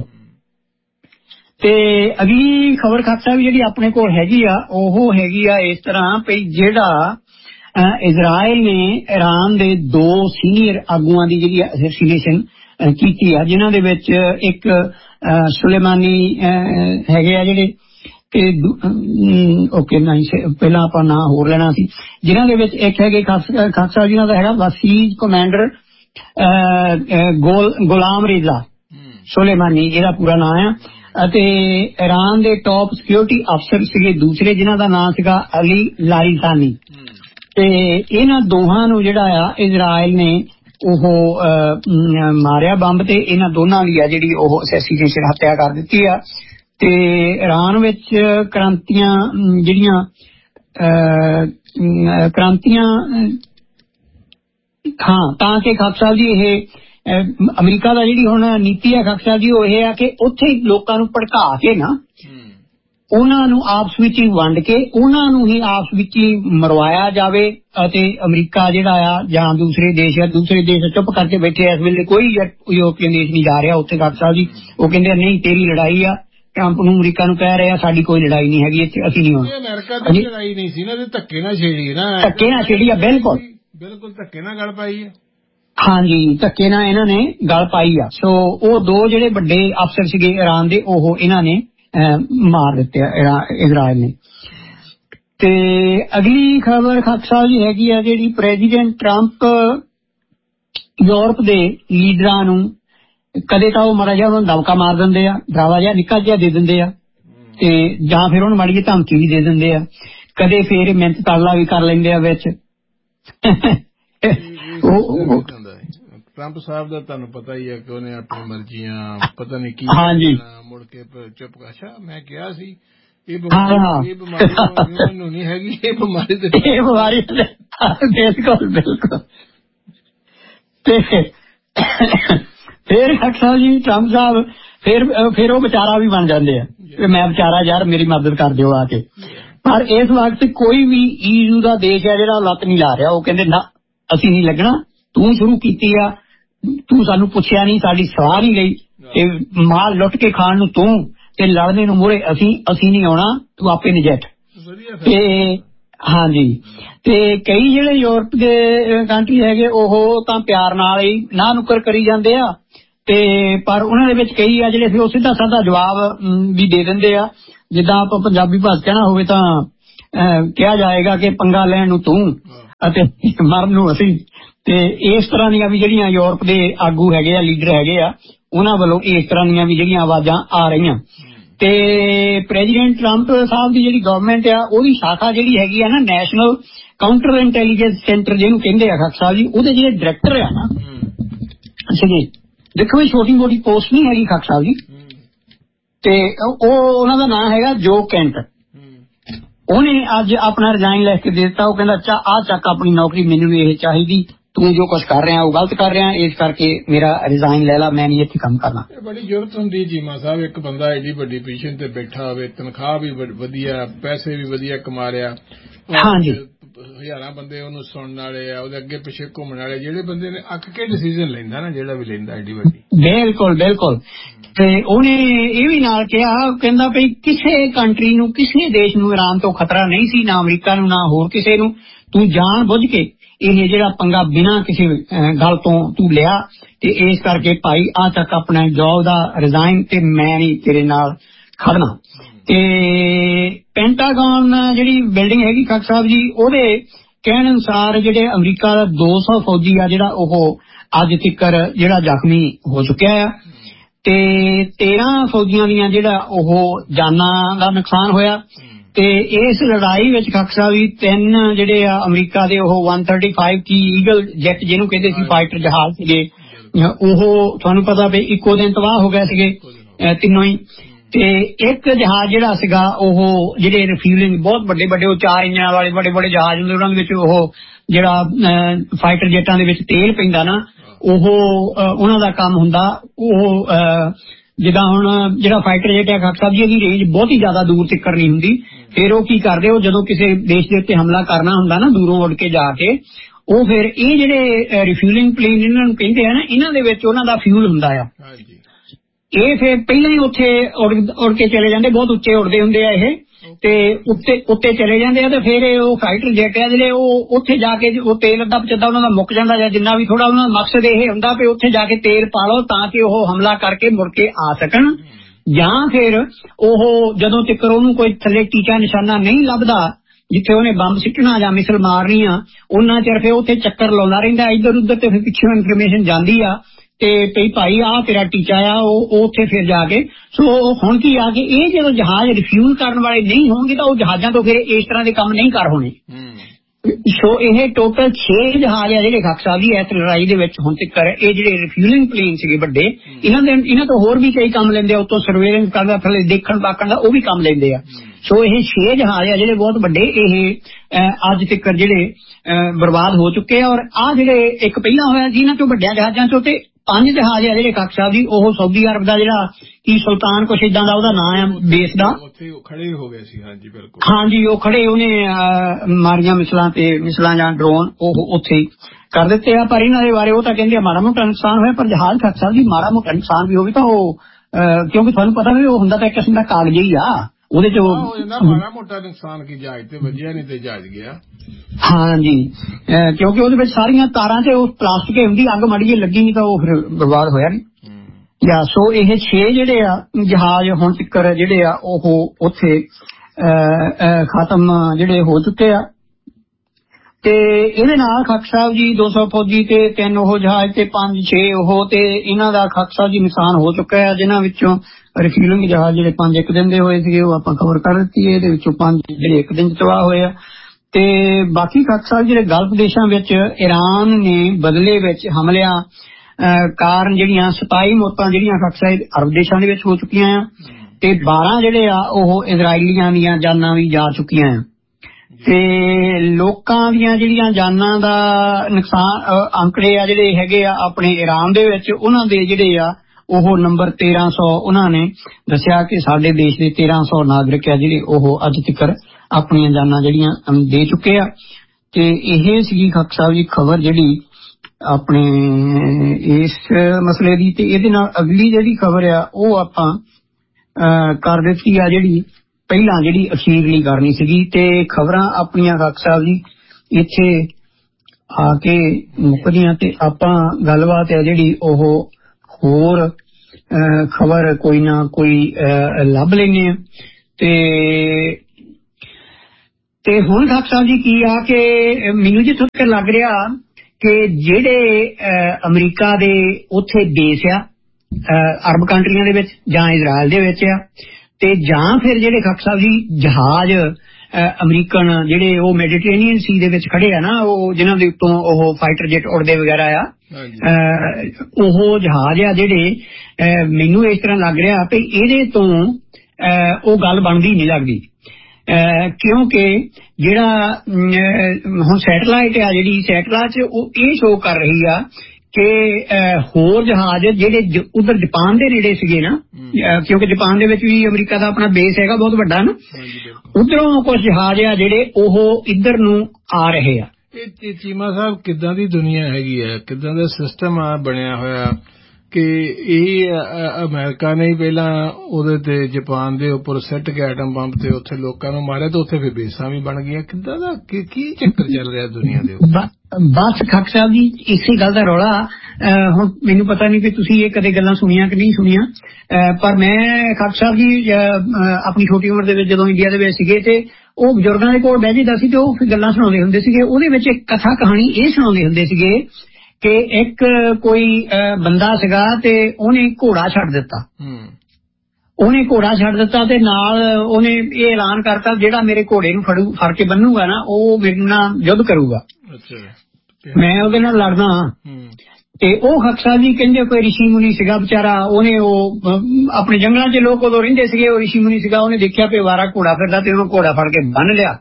ਤੇ ਅਗਲੀ ਖਬਰ ਖਾਕ ਸਾਹਿਬ ਜਿਹੜੀ ਆਪਣੇ ਕੋਲ ਹੈਗੀ ਆ ਉਹ ਹੈਗੀ ਆ ਇਸ ਤਰ੍ਹਾਂ ਵੀ ਜਿਹੜਾ ਇਜ਼ਰਾਈਲ ਨੇ ਈਰਾਨ ਦੇ ਦੋ ਸੀਨੀਅਰ ਆਗੂਆਂ ਦੀ ਜਿਹੜੀ ਅਸੈਸੀਨੇਸ਼ਨ ਕੀਤੀ ਆ ਜਿਨ੍ਹਾਂ ਦੇ ਵਿੱਚ ਇੱਕ ਸੁਲੇਮਾਨੀ ਹੈਗੇ ਆ ਜਿਹੜੇ ਤੇ ਓਕੇ ਨਹੀਂ ਪਹਿਲਾਂ ਆਪਾਂ ਨਾਂ ਹੋਰ ਲੈਣਾ ਸੀ, ਜਿਨ੍ਹਾਂ ਦੇ ਵਿੱਚ ਇੱਕ ਹੈਗੇ ਖਾਕ ਸਾਹਿਬ ਜਿਹਨਾਂ ਦਾ ਹੈਗਾ ਵਸੀਜ ਕਮਾਂਡਰ ਗੁਲਾਮ ਰਜ਼ਾ ਸੁਲੇਮਾਨੀ ਇਹਦਾ ਪੂਰਾ ਨਾਂ ਆ, ਅਤੇ ਈਰਾਨ ਦੇ ਟੌਪ ਸਿਕਿਉਰਿਟੀ ਅਫਸਰ ਸੀਗੇ ਦੂਸਰੇ ਜਿਨ੍ਹਾਂ ਦਾ ਨਾਂ ਸੀਗਾ ਅਲੀ ਲਾਰੀਸਾਨੀ। ਤੇ ਇਹਨਾਂ ਦੋਹਾਂ ਨੂੰ ਜਿਹੜਾ ਆ ਇਜ਼ਰਾਈਲ ਨੇ ਉਹ ਮਾਰਿਆ ਬੰਬ ਤੇ ਇਹਨਾਂ ਦੋਨਾਂ ਦੀ ਆ ਜਿਹੜੀ ਉਹ ਅਸੈਸੀਨੇਸ਼ਨ ਹੱਤਿਆ ਕਰ ਦਿੱਤੀ ਆ। ਤੇ ਈਰਾਨ ਵਿੱਚ ਕ੍ਰਾਂਤੀਆਂ ਜਿਹੜੀਆਂ ਕ੍ਰਾਂਤੀਆਂ ਹਾਂ ਤਾਂ ਕਿ ਖਾਕ ਸਾਹਿਬ ਜੀ ਇਹ ਅਮਰੀਕਾ ਦਾ ਜਿਹੜੀ ਹੁਣ ਨੀਤੀ ਹੈ ਖਾਕ ਸਾਹਿਬ ਜੀ ਉਹ ਇਹ ਆ ਕਿ ਉੱਥੇ ਲੋਕਾਂ ਨੂੰ ਭੜਕਾ ਕੇ ਨਾ ਉਹਨਾਂ ਨੂੰ ਆਪਸ ਵਿੱਚ ਹੀ ਵੰਡ ਕੇ ਉਹਨਾਂ ਨੂੰ ਹੀ ਆਪਸ ਵਿੱਚ ਹੀ ਮਰਵਾਇਆ ਜਾਵੇ ਅਤੇ ਅਮਰੀਕਾ ਜਿਹੜਾ ਆ ਜਾਂ ਦੂਸਰੇ ਦੇਸ਼ ਆ ਦੂਸਰੇ ਦੇਸ਼ ਚੁੱਪ ਕਰਕੇ ਬੈਠੇ ਇਸ ਵੇਲੇ ਕੋਈ ਯੂਰਪੀਅਨ ਦੇਸ਼ ਨਹੀਂ ਜਾ ਰਿਹਾ ਉੱਥੇ ਖਾਕ ਸਾਹਿਬ ਜੀ, ਉਹ ਕਹਿੰਦੇ ਨਹੀਂ ਤੇਰੀ ਲੜਾਈ ਆ, ਟਰੰਪ ਨੂੰ ਅਮਰੀਕਾ ਨੂੰ ਕਹਿ ਰਿਹਾ ਸਾਡੀ ਕੋਈ ਲੜਾਈ ਨਹੀਂ ਹੈਗੀ ਇੱਥੇ, ਅਸੀਂ ਨਹੀਂ ਹੋਣਾ। ਅਮਰੀਕਾ ਦੀ ਲੜਾਈ ਨਹੀਂ ਸੀ ਨਾ, ਧੱਕੇ ਨਾਲ ਛੇੜੀ ਨਾ, ਧੱਕੇ ਨਾਲ ਛੇੜੀ ਆ ਬਿਲਕੁਲ ਬਿਲਕੁਲ ਧੱਕੇ ਨਾਲ ਗੱਲ ਪਾਈ ਆ। ਹਾਂਜੀ ਧੱਕੇ ਨਾਲ ਇਹਨਾਂ ਨੇ ਗੱਲ ਪਾਈ ਆ। ਸੋ ਉਹ ਦੋ ਜਿਹੜੇ ਵੱਡੇ ਅਫਸਰ ਸੀਗੇ ਈਰਾਨ ਦੇ ਉਹ ਇਹਨਾਂ ਨੇ ਮਾਰ ਦਿੱਤੇ ਇਜ਼ਰਾਈਲ ਨੇ। ਤੇ ਅਗਲੀ ਖਬਰ ਖਾਕ ਸਾਹਿਬ ਜੀ ਹੈਗੀ ਆ ਜਿਹੜੀ ਪ੍ਰੈਜ਼ੀਡੈਂਟ ਟਰੰਪ ਯੂਰਪ ਦੇ ਲੀਡਰਾਂ ਨੂੰ ਕਦੇ ਤਾਂ ਉਹ ਮਾੜਾ ਜਿਹਾ ਉਹਨੂੰ ਦਬਕਾ ਮਾਰ ਦਿੰਦੇ ਆ, ਡਰਾਵਾ ਜਿਹਾ ਨਿੱਕਾ ਜਿਹਾ ਦੇ ਦਿੰਦੇ ਆ ਤੇ ਜਾਂ ਫਿਰ ਉਹਨੂੰ ਮਾੜੀ ਜਿਹੀ ਧਮਕੀ ਵੀ ਦੇ ਦਿੰਦੇ ਆ, ਕਦੇ ਫਿਰ ਮਿਹਨਤ ਤਰਲਾ ਵੀ ਕਰ ਲੈਂਦੇ ਆ ਵਿੱਚ। ਟਰੰਪ ਸਾਹਿਬ ਦਾ ਤੁਹਾਨੂੰ ਪਤਾ ਹੀ ਹੈ ਕਿ ਉਹਨੇ ਆਪਣੀ ਮਰਜ਼ੀਆਂ ਪਤਾ ਨਹੀਂ ਕੀ ਮੁੜ ਕੇ ਚੁੱਪ ਅੱਛਾ ਮੈਂ ਕਿਹਾ ਸੀ ਇਹ ਬਿਮਾਰੀ ਇਹ ਬਿਮਾਰੀ ਨੂੰ ਨਹੀਂ ਹੈਗੀ, ਇਹ ਬਿਮਾਰੀ ਤੇ ਇਹ ਬਿਮਾਰੀ ਬਿਲਕੁਲ ਬਿਲਕੁਲ। ਤੇ ਫਿਰ ਖਾਕ ਸਾਹਿਬ ਜੀ ਟਰੰਪ ਸਾਹਿਬ ਫਿਰ ਫਿਰ ਉਹ ਵਿਚਾਰਾ ਵੀ ਬਣ ਜਾਂਦੇ ਆ ਕਿ ਮੈਂ ਵਿਚਾਰਾ ਯਾਰ ਮੇਰੀ ਮਦਦ ਕਰ ਦਿਓ ਆ ਕੇ। ਪਰ ਇਸ ਵਕਤ ਕੋਈ ਵੀ ਈਯੂ ਦਾ ਦੇਸ਼ ਹੈ ਜਿਹੜਾ ਲੱਤ ਨਹੀਂ ਲਾ ਰਿਹਾ, ਉਹ ਕਹਿੰਦੇ ਨਾ ਅਸੀਂ ਨਹੀਂ ਲੱਗਣਾ, ਤੂੰ ਸ਼ੁਰੂ ਕੀਤੀ ਆ, ਤੂੰ ਸਾਨੂੰ ਪੁੱਛਿਆ ਨਹੀਂ, ਸਾਡੀ ਸਲਾਹ ਨਹੀਂ ਲਈ ਤੇ ਮਾਲ ਲੁੱਟ ਕੇ ਖਾਣ ਨੂੰ ਤੂੰ ਤੇ ਲੜਨੇ ਨੂੰ ਮੂਹਰੇ ਅਸੀਂ ਅਸੀਂ ਨਹੀਂ ਆਉਣਾ, ਤੂੰ ਆਪੇ ਨਜਿੱਠ। ਤੇ ਹਾਂਜੀ ਤੇ ਕਈ ਜਿਹੜੇ ਯੂਰਪ ਦੇ ਕੰਟਰੀ ਹੈਗੇ ਉਹ ਤਾਂ ਪਿਆਰ ਨਾਲ ਹੀ ਨਾ ਨੁੱਕਰ ਕਰੀ ਜਾਂਦੇ ਆ ਤੇ ਪਰ ਉਹਨਾਂ ਦੇ ਵਿੱਚ ਕਈ ਆ ਜਿਹੜੇ ਉਹ ਸਿੱਧਾ ਸਾਦਾ ਜਵਾਬ ਵੀ ਦੇ ਦਿੰਦੇ ਆ। ਜਿੱਦਾਂ ਆਪਾਂ ਪੰਜਾਬੀ ਭਾਸ਼ਾ ਕਹਿਣਾ ਹੋਵੇ ਤਾਂ ਕਿਹਾ ਜਾਏਗਾ ਕਿ ਪੰਗਾ ਲੈਣ ਨੂੰ ਤੂੰ ਅਤੇ ਮਰਨ ਨੂੰ ਅਸੀਂ। ਤੇ ਇਸ ਤਰ੍ਹਾਂ ਦੀਆਂ ਵੀ ਜਿਹੜੀਆਂ ਯੂਰਪ ਦੇ ਆਗੂ ਹੈਗੇ ਆ ਲੀਡਰ ਹੈਗੇ ਆ ਉਹਨਾਂ ਵੱਲੋਂ ਇਸ ਤਰ੍ਹਾਂ ਦੀਆਂ ਵੀ ਜਿਹੜੀਆਂ ਆਵਾਜ਼ਾਂ ਆ ਰਹੀਆਂ। ਤੇ ਪ੍ਰੈਜ਼ੀਡੈਂਟ ਟਰੰਪ ਸਾਹਿਬ ਦੀ ਜਿਹੜੀ ਗਵਰਨਮੈਂਟ ਆ ਉਹਦੀ ਸ਼ਾਖਾ ਜਿਹੜੀ ਹੈਗੀ ਆ ਨਾ ਨੈਸ਼ਨਲ ਕਾਊਂਟਰ ਇੰਟੈਲੀਜੈਂਸ ਸੈਂਟਰ ਜਿਹਨੂੰ ਕਹਿੰਦੇ ਆ ਖਾਕ ਸਾਹਿਬ ਜੀ, ਉਹਦੇ ਜਿਹੜੇ ਡਾਇਰੈਕਟਰ ਆ ਨਾ ਸੀਗੇ, ਦੇਖੋ ਵੀ ਛੋਟੀ ਮੋਟੀ ਪੋਸਟ ਨਹੀਂ ਹੈਗੀ ਖਾਕ ਸਾਹਿਬ ਜੀ, ਤੇ ਉਹ ਉਹਨਾਂ ਦਾ ਨਾਂ ਹੈਗਾ ਜੋ ਕੈਂਟ। ਉਹਨੇ ਅੱਜ ਆਪਣਾ ਰਿਜ਼ਾਈਨ ਲਿਖ ਕੇ ਦੇ ਦਿੱਤਾ। ਉਹ ਕਹਿੰਦਾ ਚਾ ਆ ਚੱਕ ਆਪਣੀ ਨੌਕਰੀ, ਮੈਨੂੰ ਵੀ ਇਹ ਚਾਹੀਦੀ, ਤੂੰ ਜੋ ਕੁਛ ਕਰ ਰਿਹਾ ਉਹ ਗਲਤ ਕਰ ਰਿਹਾ, ਇਸ ਕਰਕੇ ਮੇਰਾ ਰਿਜ਼ਾਈਨ ਲੈ ਲਾ, ਮੈਂ ਨਹੀਂ ਇੱਥੇ ਕੰਮ ਕਰਨਾ। ਬੜੀ ਜ਼ਰੂਰਤ ਹੁੰਦੀ ਚੀਮਾ ਸਾਹਿਬ, ਇੱਕ ਬੰਦਾ ਐਡੀ ਵੱਡੀ ਪੋਜੀਸ਼ਨ ਤੇ ਬੈਠਾ ਹੋਵੇ, ਤਨਖਾਹ ਵੀ ਵਧੀਆ, ਪੈਸੇ ਵੀ ਵਧੀਆ ਕਮਾ ਰਿਹਾ, ਹਾਂਜੀ ਹਜ਼ਾਰਾਂ ਬੰਦੇ ਉਹਨੂੰ ਸੁਣਨ ਵਾਲੇ ਆ, ਉਹਦੇ ਅੱਗੇ ਪਿੱਛੇ ਘੁੰਮਣ ਵਾਲੇ, ਜਿਹੜੇ ਬੰਦੇ ਨੇ ਅੱਕ ਕੇ ਡਿਸੀਜ਼ਨ ਲੈਂਦਾ ਨਾ, ਜਿਹੜਾ ਵੀ ਲੈਂਦਾ ਐਡੀ ਵੱਡੀ। ਬਿਲਕੁਲ ਬਿਲਕੁਲ। ਤੇ ਉਹਨੇ ਇਹ ਵੀ ਨਾਲ ਕਿਹਾ, ਕਹਿੰਦਾ ਵੀ ਕਿਸੇ ਕੰਟਰੀ ਨੂੰ, ਕਿਸੇ ਦੇਸ਼ ਨੂੰ ਇਰਾਨ ਤੋਂ ਖਤਰਾ ਨਹੀਂ ਸੀ, ਨਾ ਅਮਰੀਕਾ ਨੂੰ, ਨਾ ਹੋਰ ਕਿਸੇ ਨੂੰ। ਤੂੰ ਜਾਣ ਬੁੱਝ ਕੇ ਇਹ ਜਿਹੜਾ ਪੰਗਾ ਬਿਨਾਂ ਕਿਸੇ ਗੱਲ ਤੋਂ ਤੂੰ ਲਿਆ, ਤੇ ਇਸ ਕਰਕੇ ਭਾਈ ਆ ਚੱਕ ਆਪਣਾ ਜੌਬ ਦਾ ਰਿਜ਼ਾਈਨ, ਤੇ ਮੈਂ ਨਹੀਂ ਤੇਰੇ ਨਾਲ ਖੜਨਾ। ਤੇ ਪੈਂਟਾਗਨ ਜਿਹੜੀ ਬਿਲਡਿੰਗ ਹੈਗੀ ਖਾਕ ਸਾਹਿਬ ਜੀ, ਉਹਦੇ ਕਹਿਣ ਅਨੁਸਾਰ ਜਿਹੜੇ ਅਮਰੀਕਾ ਦਾ ਦੋ ਸੌ ਫੌਜੀ ਆ ਜਿਹੜਾ ਉਹ ਅੱਜ ਤੱਕ ਜਿਹੜਾ ਜ਼ਖਮੀ ਹੋ ਚੁੱਕਿਆ ਆ, ਤੇ ਤੇਰਾਂ ਫੌਜੀਆਂ ਦੀਆਂ ਜਿਹੜਾ ਉਹ ਜਾਨਾਂ ਦਾ ਨੁਕਸਾਨ ਹੋਇਆ। ਤੇ ਇਸ ਲੜਾਈ ਵਿੱਚ ਖਾਕ ਸਾਹਿਬ ਜੀ ਤਿੰਨ ਜਿਹੜੇ ਆ ਅਮਰੀਕਾ ਦੇ ਉਹ ਇੱਕ ਸੌ ਪੈਂਤੀ ਕੀ ਈਗਲ ਜੈਟ ਜਿਹਨੂੰ ਕਹਿੰਦੇ ਸੀ ਫਾਈਟਰ ਜਹਾਜ਼ ਸੀਗੇ, ਉਹ ਤੁਹਾਨੂੰ ਪਤਾ ਵੀ ਇੱਕੋ ਦਿਨ ਤਬਾਹ ਹੋ ਗਏ ਸੀਗੇ ਤਿੰਨੋਂ ਹੀ। ਤੇ ਇੱਕ ਜਹਾਜ਼ ਜਿਹੜਾ ਸੀਗਾ ਉਹ ਜਿਹੜੇ ਰਿਫਿਊਲਿੰਗ ਬਹੁਤ ਵੱਡੇ ਵੱਡੇ ਉਹ ਚਾਰ ਇੰਜਣਾਂ ਵਾਲੇ ਬੜੇ ਬੜੇ ਜਹਾਜ਼ ਹੁੰਦੇ, ਉਹਨਾਂ ਦੇ ਵਿੱਚ ਉਹ ਜਿਹੜਾ ਫਾਈਟਰ ਜੈਟਾਂ ਦੇ ਵਿੱਚ ਤੇਲ ਪੈਂਦਾ ਨਾ, ਉਹ ਉਹਨਾਂ ਦਾ ਕੰਮ ਹੁੰਦਾ। ਉਹ ਜਿੱਦਾਂ ਹੁਣ ਜਿਹੜਾ ਫਾਈਟਰ ਜੈਟ ਹੈ ਖਾਕ ਸਾਹਿਬ ਜੀ, ਇਹਦੀ ਰੇਂਜ ਬਹੁਤ ਹੀ ਜ਼ਿਆਦਾ ਦੂਰ ਤੱਕ ਨਹੀਂ ਹੁੰਦੀ। ਫਿਰ ਉਹ ਕੀ ਕਰਦੇ, ਉਹ ਜਦੋਂ ਕਿਸੇ ਦੇਸ਼ ਦੇ ਉੱਤੇ ਹਮਲਾ ਕਰਨਾ ਹੁੰਦਾ ਨਾ ਦੂਰੋਂ ਉੱਡ ਕੇ ਜਾ ਕੇ, ਉਹ ਫਿਰ ਇਹ ਜਿਹੜੇ ਰਿਫਿਊਲਿੰਗ ਪਲੇਨ ਇਹਨਾਂ ਨੂੰ ਕਹਿੰਦੇ ਆ ਨਾ, ਇਹਨਾਂ ਦੇ ਵਿੱਚ ਉਹਨਾਂ ਦਾ ਫਿਊਲ ਹੁੰਦਾ ਆ। ਇਹ ਫਿਰ ਪਹਿਲਾਂ ਹੀ ਉੱਥੇ ਉੜ ਕੇ ਚਲੇ ਜਾਂਦੇ, ਬਹੁਤ ਉੱਚੇ ਉੱਡਦੇ ਹੁੰਦੇ ਆ ਇਹ, ਤੇ ਉੱਤੇ ਉੱਤੇ ਚਲੇ ਜਾਂਦੇ ਆ। ਤੇ ਫਿਰ ਉਹ ਫਾਈਟਰ ਜੈਟ ਆ ਜਿਹੜੇ ਉਹ ਉੱਥੇ ਜਾ ਕੇ ਉਹ ਤੇਲ ਅੱਧਾ ਪਚੱਧਾ ਉਹਨਾਂ ਦਾ ਮੁੱਕ ਜਾਂਦਾ, ਜਾਂ ਜਿੰਨਾ ਵੀ ਥੋੜਾ ਉਹਨਾਂ ਦਾ ਮਕਸਦ ਇਹ ਹੁੰਦਾ ਵੀ ਉੱਥੇ ਜਾ ਕੇ ਤੇਲ ਪਾ ਲਓ ਤਾਂ ਕਿ ਉਹ ਹਮਲਾ ਕਰਕੇ ਮੁੜ ਕੇ ਆ ਸਕਣ। ਜਾਂ ਫਿਰ ਉਹ ਜਦੋਂ ਤੱਕ ਉਹਨੂੰ ਕੋਈ ਥੱਲੇ ਟੀਚਾ ਨਿਸ਼ਾਨਾ ਨਹੀਂ ਲੱਭਦਾ ਜਿੱਥੇ ਉਹਨੇ ਬੰਬ ਸਿੱਟਣਾ ਜਾਂ ਮਿਸਲ ਮਾਰਨੀ ਆ, ਉਹਨਾਂ ਚਿਰ ਫਿਰ ਉੱਥੇ ਚੱਕਰ ਲਾਉਂਦਾ ਰਹਿੰਦਾ ਇੱਧਰ ਉੱਧਰ, ਤੇ ਫਿਰ ਪਿੱਛੋਂ ਇਨਫੋਰਮੇਸ਼ਨ ਜਾਂਦੀ ਆ ਤੇ ਭਈ ਭਾਈ ਆਹ ਤੇਰਾ ਟੀਚਾ ਆ, ਉਹ ਉੱਥੇ ਫਿਰ ਜਾ ਕੇ। ਸੋ ਹੁਣ ਕੀ ਆ ਕਿ ਇਹ ਜਦੋਂ ਜਹਾਜ਼ ਰਿਫਿਊਲ ਕਰਨ ਵਾਲੇ ਨਹੀਂ ਹੋਣਗੇ ਤਾਂ ਉਹ ਜਹਾਜ਼ਾਂ ਤੋਂ ਫਿਰ ਇਸ ਤਰ੍ਹਾਂ ਦੇ ਕੰਮ ਨਹੀਂ ਕਰ ਹੋਣੇ। ਸੋ ਇਹ ਟੋਟਲ ਛੇ ਜਹਾਜ਼ ਆ ਜਿਹੜੇ ਖਾਕ ਸਾਹਿਬ ਜੀ ਇਸ ਲੜਾਈ ਦੇ ਵਿੱਚ ਹੁਣ ਤੱਕ, ਇਹ ਜਿਹੜੇ ਰਿਫਿਊਲਿੰਗ ਪਲੇਨ ਸੀਗੇ ਵੱਡੇ, ਇਹਨਾਂ ਦੇ ਇਹਨਾਂ ਤੋਂ ਹੋਰ ਵੀ ਕਈ ਕੰਮ ਲੈਂਦੇ ਆ, ਉੱਤੋਂ ਸਰਵੇਲੈਂਸ ਕਰਦਾ, ਥੱਲੇ ਦੇਖਣ ਬਾਕਣ ਦਾ ਉਹ ਵੀ ਕੰਮ ਲੈਂਦੇ ਆ। ਸੋ ਇਹ ਛੇ ਜਹਾਜ਼ ਆ ਜਿਹੜੇ ਬਹੁਤ ਵੱਡੇ, ਇਹ ਅੱਜ ਤੱਕ ਜਿਹੜੇ ਬਰਬਾਦ ਹੋ ਚੁੱਕੇ ਆ। ਔਰ ਆਹ ਜਿਹੜੇ ਇੱਕ ਪਹਿਲਾਂ ਹੋਇਆ ਸੀ ਇਹਨਾਂ ਚੋਂ ਵੱਡਿਆਂ ਜਹਾਜ਼ਾਂ ਚੋਂ, ਤੇ ਪੰਜ ਜਹਾਜ਼ ਆ ਜਿਹੜੇ ਖਾਕ ਸਾਹਿਬ ਜੀ ਉਹ ਸਾਊਦੀ ਅਰਬ ਦਾ ਜਿਹੜਾ ਕੀ ਸੁਲਤਾਨ ਕੁਛ ਏਦਾਂ ਦਾ ਉਹਦਾ ਨਾਂ ਆ ਬੇਸ ਦਾ, ਖੜੇ ਹੋ ਗਏ ਸੀ। ਹਾਂਜੀ ਬਿਲਕੁਲ, ਹਾਂਜੀ ਉਹ ਖੜੇ, ਉਹਨੇ ਮਾਰੀਆਂ ਮਿਸਲਾਂ ਤੇ ਮਿਸਲਾਂ ਜਾਂ ਡਰੋਨ ਉਹ ਉੱਥੇ ਕਰ ਦਿੱਤੇ ਆ। ਪਰ ਇਹਨਾਂ ਦੇ ਬਾਰੇ ਉਹ ਤਾਂ ਕਹਿੰਦੇ ਆ ਮਾੜਾ ਮੋਟਾ ਨੁਕਸਾਨ ਹੋਇਆ, ਪਰ ਜਹਾਜ਼ ਖਾਕ ਸਾਹਿਬ ਜੀ ਮਾੜਾ ਮੋਟਾ ਨੁਕਸਾਨ ਵੀ ਹੋਵੇ ਤਾਂ ਉਹ, ਕਿਉਂਕਿ ਤੁਹਾਨੂੰ ਪਤਾ ਵੀ ਉਹ ਹੁੰਦਾ ਤਾਂ ਇੱਕ ਕਿਸਮ ਦਾ ਕਾਗਜ਼ ਹੀ ਆ, ਉਹਦੇ ਚ ਮਾੜਾ ਮੋਟਾ ਨੁਕਸਾਨ ਕੀ ਜਹਾਜ਼ ਤੇ ਵੱਜਿਆ ਨਹੀਂ ਤੇ ਜਹਾਜ਼ ਗਿਆ। ਹਾਂਜੀ, ਕਿਉਂਕਿ ਉਹਦੇ ਵਿੱਚ ਸਾਰੀਆਂ ਤਾਰਾਂ ਤੇ ਉਹ ਪਲਾਸਟਿਕ ਹੁੰਦੀ, ਅੱਗ ਮਾੜੀ ਜਿਹੀ ਲੱਗੀ ਨਹੀਂ ਤਾਂ ਉਹ ਫਿਰ ਬਰਬਾਦ ਹੋਇਆ ਨਹੀਂ। ਜਾਂ ਸੋ ਇਹ ਛੇ ਜਿਹੜੇ ਆ ਜਹਾਜ਼ ਹੁਣ ਤੱਕ ਜਿਹੜੇ ਆ ਉਹ ਉੱਥੇ ਖਤਮ ਜਿਹੜੇ ਹੋ ਚੁੱਕੇ ਆ। ਤੇ ਇਹਦੇ ਨਾਲ ਖਾਕ ਸਾਹਿਬ ਜੀ ਦੋ ਸੌ ਫੌਜੀ ਤੇ ਤਿੰਨ ਉਹ ਜਹਾਜ਼ ਤੇ ਪੰਜ ਛੇ ਉਹ, ਤੇ ਇਹਨਾਂ ਦਾ ਖਾਕ ਸਾਹਿਬ ਜੀ ਨੁਕਸਾਨ ਹੋ ਚੁੱਕਾ ਹੈ, ਜਿਨ੍ਹਾਂ ਵਿੱਚੋਂ ਰਿਫਿਊਲਿੰਗ ਜਹਾਜ਼ ਜਿਹੜੇ ਪੰਜ ਇੱਕ ਦਿਨ ਦੇ ਹੋਏ ਸੀਗੇ ਉਹ ਆਪਾਂ ਕਵਰ ਕਰ ਦਿੱਤੀ ਹੈ, ਇਹਦੇ ਵਿੱਚੋਂ ਪੰਜ ਜਿਹੜੇ ਇੱਕ ਦਿਨ ਚ ਤਬਾਹ ਹੋਏ ਆ। ਤੇ ਬਾਕੀ ਖਾਕ ਸਾਹਿਬ ਜਿਹੜੇ ਗਲਫ ਦੇਸ਼ਾਂ ਵਿੱਚ ਇਰਾਨ ਨੇ ਬਦਲੇ ਵਿੱਚ ਹਮਲਿਆਂ ਕਾਰਨ ਜਿਹੜੀਆਂ ਸਤਾਈ ਮੌਤਾਂ ਜਿਹੜੀਆਂ ਖਾਕ ਸਾਹਿਬ ਅਰਬ ਦੇਸ਼ਾਂ ਦੇ ਵਿੱਚ ਹੋ ਚੁੱਕੀਆਂ ਆ, ਤੇ ਬਾਰਾਂ ਜਿਹੜੇ ਆ ਉਹ ਇਜ਼ਰਾਈਲੀਆਂ ਦੀਆਂ ਜਾਨਾਂ ਵੀ ਜਾ ਚੁੱਕੀਆਂ ਆ। ਤੇ ਲੋਕਾਂ ਦੀਆਂ ਜਿਹੜੀਆਂ ਜਾਨਾਂ ਦਾ ਨੁਕਸਾਨ ਅੰਕੜੇ ਆ ਜਿਹੜੇ ਹੈਗੇ ਆ ਆਪਣੇ ਇਰਾਨ ਦੇ ਵਿੱਚ, ਉਹਨਾਂ ਦੇ ਜਿਹੜੇ ਆ ਉਹ ਨੰਬਰ ਤੇਰਾਂ ਸੌ ਉਹਨਾਂ ਨੇ ਦੱਸਿਆ ਕਿ ਸਾਡੇ ਦੇਸ਼ ਦੇ ਤੇਰਾਂ ਸੌ ਨਾਗਰਿਕ ਆ ਜਿਹੜੇ ਉਹ ਅੱਜ ਤੱਕ ਆਪਣੀਆਂ ਜਾਨਾਂ ਜਿਹੜੀਆਂ ਦੇ ਚੁੱਕੇ ਆ। ਤੇ ਇਹ ਸੀਗੀ ਖਾਕ ਸਾਹਿਬ ਜੀ ਖਬਰ ਜਿਹੜੀ ਆਪਣੇ ਇਸ ਮਸਲੇ ਦੀ। ਤੇ ਇਹਦੇ ਨਾਲ ਅਗਲੀ ਜਿਹੜੀ ਖਬਰ ਆ ਉਹ ਆਪਾਂ ਕਰ ਦਿੱਤੀ ਆ, ਜਿਹੜੀ ਪਹਿਲਾਂ ਜਿਹੜੀ ਅਖੀਰਲੀ ਕਰਨੀ ਸੀਗੀ। ਤੇ ਖਬਰਾਂ ਆਪਣੀਆਂ ਖਾਕ ਸਾਹਿਬ ਜੀ ਇੱਥੇ ਆ ਕੇ ਮੁੱਕਦੀਆਂ, ਤੇ ਆਪਾਂ ਗੱਲਬਾਤ ਆ ਜਿਹੜੀ ਉਹ ਹੋਰ ਖਬਰ ਕੋਈ ਨਾ ਕੋਈ ਲੱਭ ਲੈਂਦੇ ਆ। ਤੇ ਤੇ ਹੁਣ ਖਾਕ ਸਾਹਿਬ ਜੀ ਕੀ ਆ ਕਿ ਮੈਨੂੰ ਜਿੱਥੋਂ ਤੱਕ ਲੱਗ ਰਿਹਾ ਕਿ ਜਿਹੜੇ ਅਮਰੀਕਾ ਦੇ ਉੱਥੇ ਬੇਸ ਆ ਅਰਬ ਕੰਟਰੀਆਂ ਦੇ ਵਿੱਚ ਜਾਂ ਇਜ਼ਰਾਈਲ ਦੇ ਵਿੱਚ ਆ, ਤੇ ਜਾਂ ਫਿਰ ਜਿਹੜੇ ਖਾਕ ਸਾਹਿਬ ਜੀ ਜਹਾਜ਼ ਅਮਰੀਕਨ ਜਿਹੜੇ ਉਹ ਮੈਡੀਟਰੇਨੀਅਨ ਸੀ ਦੇ ਵਿੱਚ ਖੜੇ ਆ ਨਾ, ਉਹ ਜਿਨ੍ਹਾਂ ਦੇ ਉੱਤੋਂ ਉਹ ਫਾਈਟਰ ਜੈਟ ਉੜਦੇ ਵਗੈਰਾ ਆ, ਉਹ ਜਹਾਜ਼ ਆ ਜਿਹੜੇ, ਮੈਨੂੰ ਇਸ ਤਰ੍ਹਾਂ ਲੱਗ ਰਿਹਾ ਵੀ ਇਹਦੇ ਤੋਂ ਉਹ ਗੱਲ ਬਣਦੀ ਨਹੀਂ ਲੱਗਦੀ, ਕਿਉਂਕਿ ਜਿਹੜਾ ਹੁਣ ਸੈਟਲਾਈਟ ਆ, ਜਿਹੜੀ ਸੈਟਲਾਈਟ ਉਹ ਇਹ ਸ਼ੋਅ ਕਰ ਰਹੀ ਆ ਕਿ ਹੋਰ ਜਹਾਜ਼ ਜਿਹੜੇ ਉਧਰ ਜਾਪਾਨ ਦੇ ਨੇੜੇ ਸੀਗੇ ਨਾ, ਕਿਉਂਕਿ ਜਾਪਾਨ ਦੇ ਵਿੱਚ ਵੀ ਅਮਰੀਕਾ ਦਾ ਆਪਣਾ ਬੇਸ ਹੈਗਾ ਬਹੁਤ ਵੱਡਾ ਨਾ, ਉਧਰੋਂ ਕੁਝ ਜਹਾਜ਼ ਆ ਜਿਹੜੇ ਉਹ ਇੱਧਰ ਨੂੰ ਆ ਰਹੇ ਆ। ਇਹ ਚੀਮਾ ਸਾਹਿਬ ਕਿੱਦਾਂ ਦੀ ਦੁਨੀਆ ਹੈਗੀ ਹੈ, ਕਿੱਦਾਂ ਦਾ ਸਿਸਟਮ ਆ ਬਣਿਆ ਹੋਇਆ ਕਿ ਇਹ ਅਮਰੀਕਾ ਨੇ ਪਹਿਲਾਂ ਉਹਦੇ ਤੇ ਜਾਪਾਨ ਦੇ ਉੱਪਰ ਸਿੱਟ ਕੇ ਐਟਮ ਬੰਬ ਤੇ ਉੱਥੇ ਲੋਕਾਂ ਨੂੰ ਮਾਰਿਆ ਤੇ ਉੱਥੇ ਫਿਰ ਬੇਸਾਂ ਵੀ ਬਣ ਗਈਆਂ। ਕਿੱਦਾਂ ਦਾ ਕੀ ਚੱਕਰ ਚੱਲ ਰਿਹਾ ਦੁਨੀਆ ਦੇ ਉੱਪਰ? ਬਸ ਖਾਕ ਸਾਹਿਬ ਜੀ ਇਸੇ ਗੱਲ ਦਾ ਰੌਲਾ। ਹੁਣ ਮੈਨੂੰ ਪਤਾ ਨਹੀਂ ਕਿ ਤੁਸੀਂ ਇਹ ਕਦੇ ਗੱਲਾਂ ਸੁਣੀਆਂ ਕਿ ਨਹੀਂ ਸੁਣੀਆਂ, ਪਰ ਮੈਂ ਖਾਕ ਸਾਹਿਬ ਜੀ ਆਪਣੀ ਛੋਟੀ ਉਮਰ ਦੇ ਵਿੱਚ ਜਦੋਂ ਇੰਡੀਆ ਦੇ ਵਿੱਚ ਸੀਗੇ ਤੇ ਉਹ ਬਜ਼ੁਰਗਾਂ ਦੇ ਕੋਲ ਬਹਿ ਜਾਂਦਾ ਸੀ ਤੇ ਉਹ ਗੱਲਾਂ ਸੁਣਾਉਂਦੇ ਹੁੰਦੇ ਸੀਗੇ। ਉਹਦੇ ਵਿੱਚ ਇੱਕ ਕਥਾ ਕਹਾਣੀ ਇਹ ਸੁਣਾਉਂਦੇ ਹੁੰਦੇ ਸੀਗੇ ਕਿ ਇੱਕ ਕੋਈ ਬੰਦਾ ਸੀਗਾ ਤੇ ਉਹਨੇ ਘੋੜਾ ਛੱਡ ਦਿੱਤਾ, ਉਹਨੇ ਘੋੜਾ ਛੱਡ ਦਿੱਤਾ ਤੇ ਨਾਲ ਉਹਨੇ ਇਹ ਐਲਾਨ ਕਰਤਾ ਜਿਹੜਾ ਮੇਰੇ ਘੋੜੇ ਨੂੰ ਫੜੂ ਫੜ ਕੇ ਬੰਨੂਗਾ ਨਾ ਉਹ ਮੇਰੇ ਨਾਲ ਯੁੱਧ ਕਰੂਗਾ, ਮੈਂ ਉਹਦੇ ਨਾਲ ਲੜਦਾ ਹਾਂ। ਤੇ ਉਹ ਖਾਕ ਸਾਹਿਬ ਜੀ ਕਹਿੰਦੇ ਕੋਈ ਰਿਸ਼ੀ ਮੁਨੀ ਸੀਗਾ ਵਿਚਾਰਾ, ਉਹਨੇ ਉਹ ਆਪਣੇ ਜੰਗਲਾਂ 'ਚ ਲੋਕ ਉਦੋਂ ਰਹਿੰਦੇ ਸੀਗੇ, ਉਹ ਰਿਸ਼ੀ ਮੁਨੀ ਸੀਗਾ, ਉਹਨੇ ਦੇਖਿਆ ਵੀ ਵਾਰਾ ਘੋੜਾ ਫਿਰਦਾ ਤੇ ਉਹਨੂੰ ਘੋੜਾ ਫੜ ਕੇ ਬੰਨ ਲਿਆ,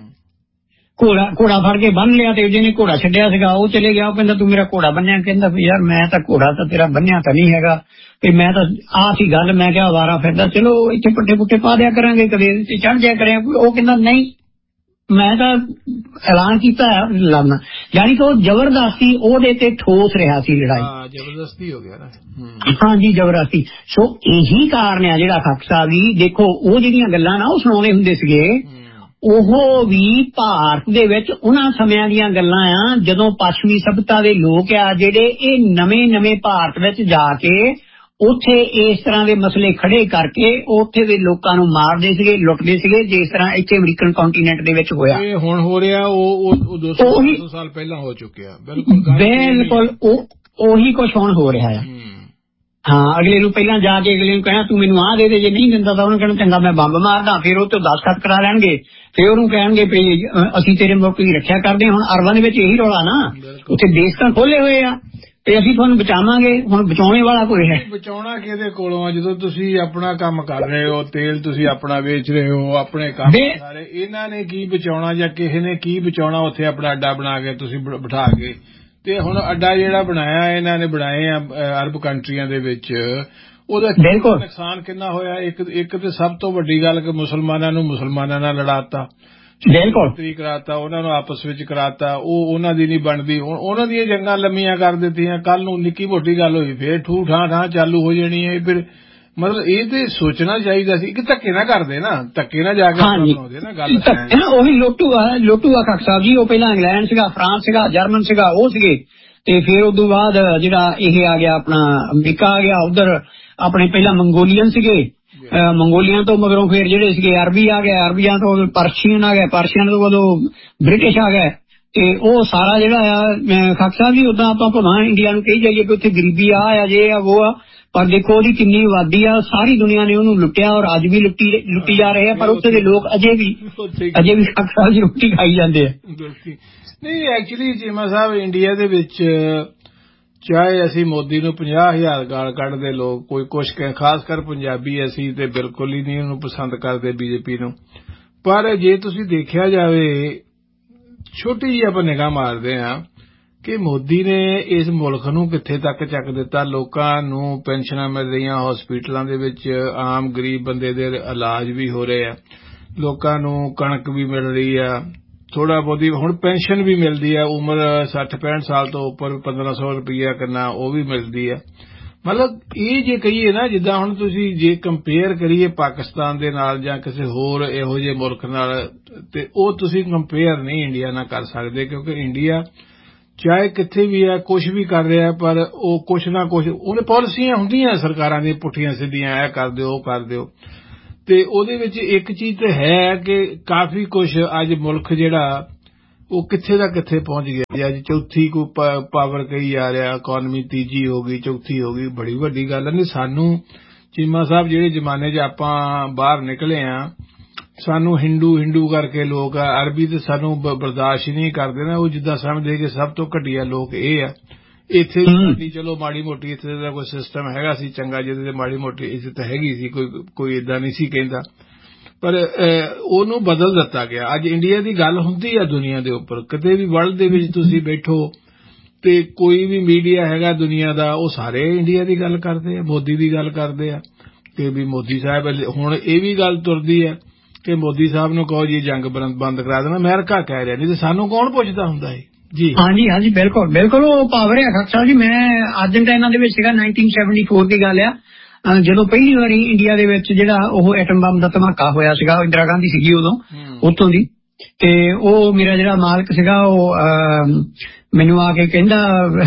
ਘੋੜਾ ਘੋੜਾ ਫੜ ਕੇ ਬੰਨ ਲਿਆ ਤੇ ਜਿਹਨੇ ਘੋੜਾ ਛੱਡਿਆ ਸੀਗਾ ਉਹ ਚਲੇ ਗਿਆ। ਉਹ ਕਹਿੰਦਾ ਤੂੰ ਮੇਰਾ ਘੋੜਾ ਬੰਨਿਆ? ਕਹਿੰਦਾ ਵੀ ਯਾਰ ਮੈਂ ਤਾਂ ਘੋੜਾ ਤਾਂ ਤੇਰਾ ਬੰਨਿਆ ਤਾਂ ਨਹੀਂ ਹੈਗਾ, ਵੀ ਮੈਂ ਤਾਂ ਆਹ ਸੀ ਗੱਲ, ਮੈਂ ਕਿਹਾ ਵਾਰਾ ਫਿਰਦਾ, ਚਲੋ ਇੱਥੇ ਪੱਟੇ ਪੁੱਟੇ ਪਾ ਦਿਆ ਕਰਾਂਗੇ, ਕਦੇ ਚੜ੍ਹ ਜਾਇਆ ਕਰਿਆ। ਉਹ ਕਹਿੰਦਾ ਨਹੀਂ, ਮੈਂ ਤਾਂ ਐਲਾਨ ਕੀਤਾ ਲੜਨਾ, ਯਾਨੀ ਕਿ ਉਹ ਜ਼ਬਰਦਸਤੀ ਉਹਦੇ ਤੇ ਠੋਸ ਰਿਹਾ ਸੀ ਲੜਾਈ, ਜ਼ਬਰਦਸਤੀ ਹੋ ਗਿਆ ਨਾ। ਹਾਂਜੀ ਜ਼ਬਰਦਸਤੀ। ਸੋ ਇਹੀ ਕਾਰਨ ਆ ਜਿਹੜਾ ਖਾਕ ਸਾਹਿਬ ਜੀ ਦੇਖੋ ਉਹ ਜਿਹੜੀਆਂ ਗੱਲਾਂ ਨਾ ਉਹ ਸੁਣਾਉਂਦੇ ਹੁੰਦੇ ਸੀਗੇ, ਉਹ ਵੀ ਭਾਰਤ ਦੇ ਵਿੱਚ ਉਹਨਾਂ ਸਮਿਆਂ ਦੀਆਂ ਗੱਲਾਂ ਆ ਜਦੋਂ ਪੱਛਮੀ ਸਭਿਅਤਾ ਦੇ ਲੋਕ ਆ ਜਿਹੜੇ ਇਹ ਨਵੇਂ ਨਵੇਂ ਭਾਰਤ ਵਿੱਚ ਜਾ ਕੇ ਉੱਥੇ ਇਸ ਤਰ੍ਹਾਂ ਦੇ ਮਸਲੇ ਖੜੇ ਕਰਕੇ ਉੱਥੇ ਦੇ ਲੋਕਾਂ ਨੂੰ ਮਾਰਦੇ ਸੀਗੇ, ਲੁੱਟਦੇ ਸੀਗੇ, ਜਿਸ ਤਰ੍ਹਾਂ ਇੱਥੇ ਅਮਰੀਕਨ ਕੰਟੀਨੈਂਟ ਦੇ ਵਿੱਚ ਹੋਇਆ। ਇਹ ਹੁਣ ਹੋ ਰਿਹਾ, ਉਹ ਦੋ ਸੌ ਸਾਲ ਪਹਿਲਾਂ ਹੋ ਚੁੱਕਿਆ। ਬਿਲਕੁਲ ਬਿਲਕੁਲ ਉਹ ਉਹੀ ਕੁਛ ਹੁਣ ਹੋ ਰਿਹਾ ਆ। ਹਾਂ, ਅਗਲੇ ਨੂੰ ਪਹਿਲਾਂ ਜਾ ਕੇ ਅਗਲੇ ਨੂੰ ਕਹਿਣਾ ਤੂੰ ਮੈਨੂੰ ਆਹ ਦੇ ਦੇ, ਜੇ ਨਹੀਂ ਦਿੰਦਾ ਤਾਂ ਉਹਨੂੰ ਕਹਿਣਾ ਚੰਗਾ ਮੈਂ ਬੰਬ ਮਾਰਦਾ, ਫਿਰ ਉਹ ਤੋਂ ਦਸਤਖਤ ਕਰਾ ਲੈਣਗੇ, ਫਿਰ ਉਹਨੂੰ ਕਹਿਣਗੇ ਵੀ ਅਸੀਂ ਤੇਰੇ ਮੁਲਕ ਦੀ ਰੱਖਿਆ ਕਰਦੇ। ਹੁਣ ਅਰਬਾਂ ਦੇ ਵਿੱਚ ਇਹੀ ਰੌਲਾ ਨਾ, ਉੱਥੇ ਦੇਸ਼ ਤਾਂ ਖੋਲੇ ਹੋਏ ਆ ਤੇ ਅਸੀਂ ਤੁਹਾਨੂੰ ਬਚਾਵਾਂਗੇ। ਹੁਣ ਬਚਾਉਣੇ ਵਾਲਾ ਕੋਈ ਹੈ? ਬਚਾਉਣਾ ਕਿਹਦੇ ਕੋਲੋਂ ਆ ਜਦੋਂ ਤੁਸੀਂ ਆਪਣਾ ਕੰਮ ਕਰ ਰਹੇ ਹੋ, ਤੇਲ ਤੁਸੀਂ ਆਪਣਾ ਵੇਚ ਰਹੇ ਹੋ, ਆਪਣੇ ਕੰਮ ਸਾਰੇ, ਇਹਨਾਂ ਨੇ ਕੀ ਬਚਾਉਣਾ ਜਾਂ ਕਿਸੇ ਨੇ ਕੀ ਬਚਾਉਣਾ? ਉੱਥੇ ਆਪਣਾ ਅੱਡਾ ਬਣਾ ਕੇ ਤੁਸੀਂ ਬਿਠਾ ਕੇ, ਤੇ ਹੁਣ ਅੱਡਾ ਜਿਹੜਾ ਬਣਾਇਆ ਇਹਨਾਂ ਨੇ ਬਣਾਏ ਆ ਅਰਬ ਕੰਟਰੀਆਂ ਦੇ ਵਿੱਚ, ਉਹਦਾ ਨੁਕਸਾਨ ਕਿੰਨਾ ਹੋਇਆ? ਇੱਕ ਇੱਕ ਤੇ ਸਭ ਤੋਂ ਵੱਡੀ ਗੱਲ ਕਿ ਮੁਸਲਮਾਨਾਂ ਨੂੰ ਮੁਸਲਮਾਨਾਂ ਨਾਲ ਲੜਾਤਾ, ਬਿਲਕੁਲ ਕਰਾਤਾ, ਉਹਨਾਂ ਨੂੰ ਆਪਸ ਵਿੱਚ ਕਰਾਤਾ, ਉਹ ਉਹਨਾਂ ਦੀ ਨਹੀਂ ਬਣਦੀ। ਹੁਣ ਉਹਨਾਂ ਦੀਆਂ ਜੰਗਾਂ ਲੰਮੀਆਂ ਕਰ ਦਿੱਤੀਆਂ, ਕੱਲ ਨੂੰ ਨਿੱਕੀ ਮੋਟੀ ਗੱਲ ਹੋਈ ਫੇਰ ਠੂ ਠਾਂ ਠਾਂ ਚਾਲੂ ਹੋ ਜਾਣੀ ਹੈ। ਫਿਰ ਮਤਲਬ ਇਹ ਤੇ ਸੋਚਣਾ ਚਾਹੀਦਾ ਸੀ ਕਿ ਧੱਕੇ ਨਾ ਕਰਦੇ ਨਾ, ਧੱਕੇ ਨਾ ਜਾ ਕੇ ਬਣਾਉਂਦੇ ਨਾ ਗੱਲ। ਉਹੀ ਲੋਟੂ ਆ ਲੋਟੂ ਆ ਖਾਕ ਸਾਹਿਬ ਜੀ, ਉਹ ਪਹਿਲਾਂ ਇੰਗਲੈਂਡ ਸੀਗਾ, ਫਰਾਂਸ ਸੀਗਾ, ਜਰਮਨ ਸੀਗਾ, ਉਹ ਸੀਗੇ, ਤੇ ਫਿਰ ਉਦੋਂ ਬਾਅਦ ਜਿਹੜਾ ਇਹ ਆ ਗਿਆ ਆਪਣਾ ਅਮਰੀਕਾ ਆ ਗਿਆ, ਉਧਰ ਆਪਣੇ ਪਹਿਲਾਂ ਮੰਗੋਲੀਅਨ ਸੀਗੇ, ਮੰਗੋਲੀਆਂ ਤੋਂ ਮਗਰੋਂ ਫਿਰ ਜਿਹੜੇ ਸੀਗੇ ਅਰਬੀ ਆ ਗਏ, ਅਰਬੀਆਂ ਤੋਂ ਪਰਸ਼ੀਅਨ ਆ ਗਏ, ਪਰਸ਼ੀਅਨ ਤੋਂ ਉਦੋਂ ਬ੍ਰਿਟਿਸ਼ ਆ ਗਏ। ਤੇ ਉਹ ਸਾਰਾ ਜਿਹੜਾ ਆ ਖਾਕ ਸਾਹਿਬ ਜੀ ਉਦਾਂ ਆਪਾਂ ਭਾਵੇਂ ਇੰਡੀਆ ਨੂੰ ਕਹੀ ਜਾਈਏ ਕਿ ਉੱਥੇ ਗਰੀਬੀ ਆ ਆ ਜੇ ਆ ਉਹ ਆ, ਪਰ ਦੇਖੋ ਉਹਦੀ ਕਿੰਨੀ ਆਬਾਦੀ ਆ, ਸਾਰੀ ਦੁਨੀਆ ਨੇ ਉਹਨੂੰ ਲੁੱਟਿਆ ਔਰ ਅੱਜ ਵੀ ਲੁੱਟੀ ਲੁੱਟੀ ਜਾ ਰਹੇ ਆ, ਪਰ ਉੱਥੇ ਦੇ ਲੋਕ ਅਜੇ ਵੀ ਅਜੇ ਵੀ ਖਾਕ ਸਾਹਿਬ ਜੀ ਰੋਟੀ ਖਾਈ ਜਾਂਦੇ ਆ। ਨਹੀਂ ਐਕਚੁਅਲੀ ਚੀਮਾ ਸਾਹਿਬ ਇੰਡੀਆ ਦੇ ਵਿੱਚ ਚਾਹੇ ਅਸੀਂ ਮੋਦੀ ਨੂੰ ਪੰਜਾਹ ਹਜ਼ਾਰ ਗਾਲ ਕੱਢਦੇ ਲੋਕ, ਕੋਈ ਕੁਛ ਕਹੇ, ਖਾਸ ਕਰ ਪੰਜਾਬੀ ਅਸੀਂ ਤੇ ਬਿਲਕੁਲ ਹੀ ਨਹੀਂ ਉਹਨੂੰ ਪਸੰਦ ਕਰਦੇ ਬੀਜੇਪੀ ਨੂੰ, ਪਰ ਜੇ ਤੁਸੀਂ ਦੇਖਿਆ ਜਾਵੇ ਛੋਟੀ ਜਿਹੀ ਆਪਾਂ ਨਿਗਾਹ ਮਾਰਦੇ ਹਾਂ ਕਿ ਮੋਦੀ ਨੇ ਇਸ ਮੁਲਕ ਨੂੰ ਕਿੱਥੇ ਤੱਕ ਚੱਕ ਦਿੱਤਾ। ਲੋਕਾਂ ਨੂੰ ਪੈਨਸ਼ਨਾਂ ਮਿਲ ਰਹੀਆਂ, ਹਸਪੀਟਲਾਂ ਦੇ ਵਿੱਚ ਆਮ ਗਰੀਬ ਬੰਦੇ ਦੇ ਇਲਾਜ ਵੀ ਹੋ ਰਹੇ ਆ, ਲੋਕਾਂ ਨੂੰ ਕਣਕ ਵੀ ਮਿਲ ਰਹੀ ਆ, ਥੋੜਾ ਬਹੁਤੀ ਹੁਣ ਪੈਨਸ਼ਨ ਵੀ ਮਿਲਦੀ ਆ, ਉਮਰ ਸੱਠ ਪੈਂਹਠ ਸਾਲ ਤੋਂ ਉੱਪਰ ਪੰਦਰਾਂ ਸੌ ਰੁਪਈਆ ਕਰਨਾ ਉਹ ਵੀ ਮਿਲਦੀ ਆ। ਮਤਲਬ ਇਹ ਜੇ ਕਹੀਏ ਨਾ, ਜਿੱਦਾਂ ਹੁਣ ਤੁਸੀਂ ਜੇ ਕੰਪੇਅਰ ਕਰੀਏ ਪਾਕਿਸਤਾਨ ਦੇ ਨਾਲ ਜਾਂ ਕਿਸੇ ਹੋਰ ਇਹੋ ਜਿਹੇ ਮੁਲਕ ਨਾਲ, ਤੇ ਉਹ ਤੁਸੀਂ ਕੰਪੇਅਰ ਨਹੀਂ ਇੰਡੀਆ ਨਾਲ ਕਰ ਸਕਦੇ, ਕਿਉਂਕਿ ਇੰਡੀਆ ਚਾਹੇ ਕਿੱਥੇ ਵੀ ਹੈ, ਕੁਛ ਵੀ ਕਰ ਰਿਹਾ, ਪਰ ਉਹ ਕੁਛ ਨਾ ਕੁਛ ਉਹਨੇ ਪਾਲਿਸੀਆਂ ਹੁੰਦੀਆਂ ਸਰਕਾਰਾਂ ਦੀਆਂ ਪੁੱਠੀਆਂ ਸਿੱਧੀਆਂ, ਇਹ ਕਰ ਦਿਓ ਉਹ ਕਰ ਦਿਓ, ਤੇ ਉਹਦੇ ਵਿੱਚ ਇੱਕ ਚੀਜ਼ ਤੇ ਹੈ ਕਿ ਕਾਫੀ ਕੁਛ ਅੱਜ ਮੁਲਕ ਜਿਹੜਾ ਉਹ ਕਿੱਥੇ ਦਾ ਕਿੱਥੇ ਪਹੁੰਚ ਗਿਆ। ਅੱਜ ਚੌਥੀ ਕੋ ਪਾਵਰ ਕਹੀ ਜਾ ਰਿਹਾ, ਇਕੋਨਮੀ ਤੀਜੀ ਹੋ ਗਈ, ਚੌਥੀ ਹੋ ਗਈ, ਬੜੀ ਵੱਡੀ ਗੱਲ ਨਹੀਂ। ਸਾਨੂੰ ਚੀਮਾ ਸਾਹਿਬ ਜਿਹੜੇ ਜ਼ਮਾਨੇ 'ਚ ਆਪਾਂ ਬਾਹਰ ਨਿਕਲੇ ਆ, ਸਾਨੂੰ ਹਿੰਦੂ ਹਿੰਦੂ ਕਰਕੇ ਲੋਕ ਅਰਬੀ ਤੇ ਸਾਨੂੰ ਬਰਦਾਸ਼ਤ ਨਹੀਂ ਕਰਦੇ ਨਾ, ਉਹ ਜਿੱਦਾਂ ਸਮਝਦੇ ਕਿ ਸਭ ਤੋਂ ਘਟੀਆ ਲੋਕ ਇਹ ਆ। ਇੱਥੇ ਸਾਡੀ ਚਲੋ ਮਾੜੀ ਮੋਟੀ ਇੱਥੇ ਦਾ ਕੋਈ ਸਿਸਟਮ ਹੈਗਾ ਸੀ ਚੰਗਾ, ਜਿਹਦੇ ਤੇ ਮਾੜੀ ਮੋਟੀ ਇੱਜ਼ਤ ਹੈਗੀ ਸੀ, ਕੋਈ ਕੋਈ ਏਦਾਂ ਨਹੀਂ ਸੀ ਕਹਿੰਦਾ, ਪਰ ਉਹਨੂੰ ਬਦਲ ਦਿੱਤਾ ਗਿਆ। ਅੱਜ ਇੰਡੀਆ ਦੀ ਗੱਲ ਹੁੰਦੀ ਆ ਦੁਨੀਆ ਦੇ ਉੱਪਰ, ਕਿਤੇ ਵੀ ਵਰਲਡ ਦੇ ਵਿੱਚ ਤੁਸੀਂ ਬੈਠੋ ਤੇ ਕੋਈ ਵੀ ਮੀਡੀਆ ਹੈਗਾ ਦੁਨੀਆ ਦਾ, ਉਹ ਸਾਰੇ ਇੰਡੀਆ ਦੀ ਗੱਲ ਕਰਦੇ ਆ, ਮੋਦੀ ਦੀ ਗੱਲ ਕਰਦੇ ਆ ਕਿ ਵੀ ਮੋਦੀ ਸਾਹਿਬ। ਹੁਣ ਇਹ ਵੀ ਗੱਲ ਤੁਰਦੀ ਹੈ ਕਿ ਮੋਦੀ ਸਾਹਿਬ ਨੂੰ ਕਹੋ ਜੀ ਜੰਗ ਬੰਦ ਕਰਾ ਦੇਣਾ, ਅਮਰੀਕਾ ਕਹਿ ਰਿਹਾ, ਨਹੀਂ ਤੇ ਸਾਨੂੰ ਕੌਣ ਪੁੱਛਦਾ ਹੁੰਦਾ ਹੈ ਜੀ। ਹਾਂਜੀ ਹਾਂਜੀ ਬਿਲਕੁਲ ਬਿਲਕੁਲ ਉਹ ਪਾਵਰ ਹੈ ਖੱਖ ਸਾਹਿਬ ਜੀ। ਮੈਂ ਅਰਜਨਟਾਈਨਾ ਦੇ ਵਿੱਚ ਸੀਗਾ ਨਾਈਨਟੀਨ ਸੈਵਨਟੀ ਫੋਰ ਦੀ ਗੱਲ ਆ, ਜਦੋਂ ਪਹਿਲੀ ਵਾਰੀ ਇੰਡੀਆ ਦੇ ਵਿੱਚ ਜਿਹੜਾ ਉਹ ਐਟਮ ਬੰਬ ਦਾ ਧਮਾਕਾ ਹੋਇਆ ਸੀਗਾ, ਇੰਦਰਾ ਗਾਂਧੀ ਸੀਗੀ ਉਦੋਂ ਉੱਥੋਂ ਦੀ, ਤੇ ਉਹ ਮੇਰਾ ਜਿਹੜਾ ਮਾਲਕ ਸੀਗਾ ਉਹ ਮੈਨੂੰ ਆ ਕੇ ਕਹਿੰਦਾ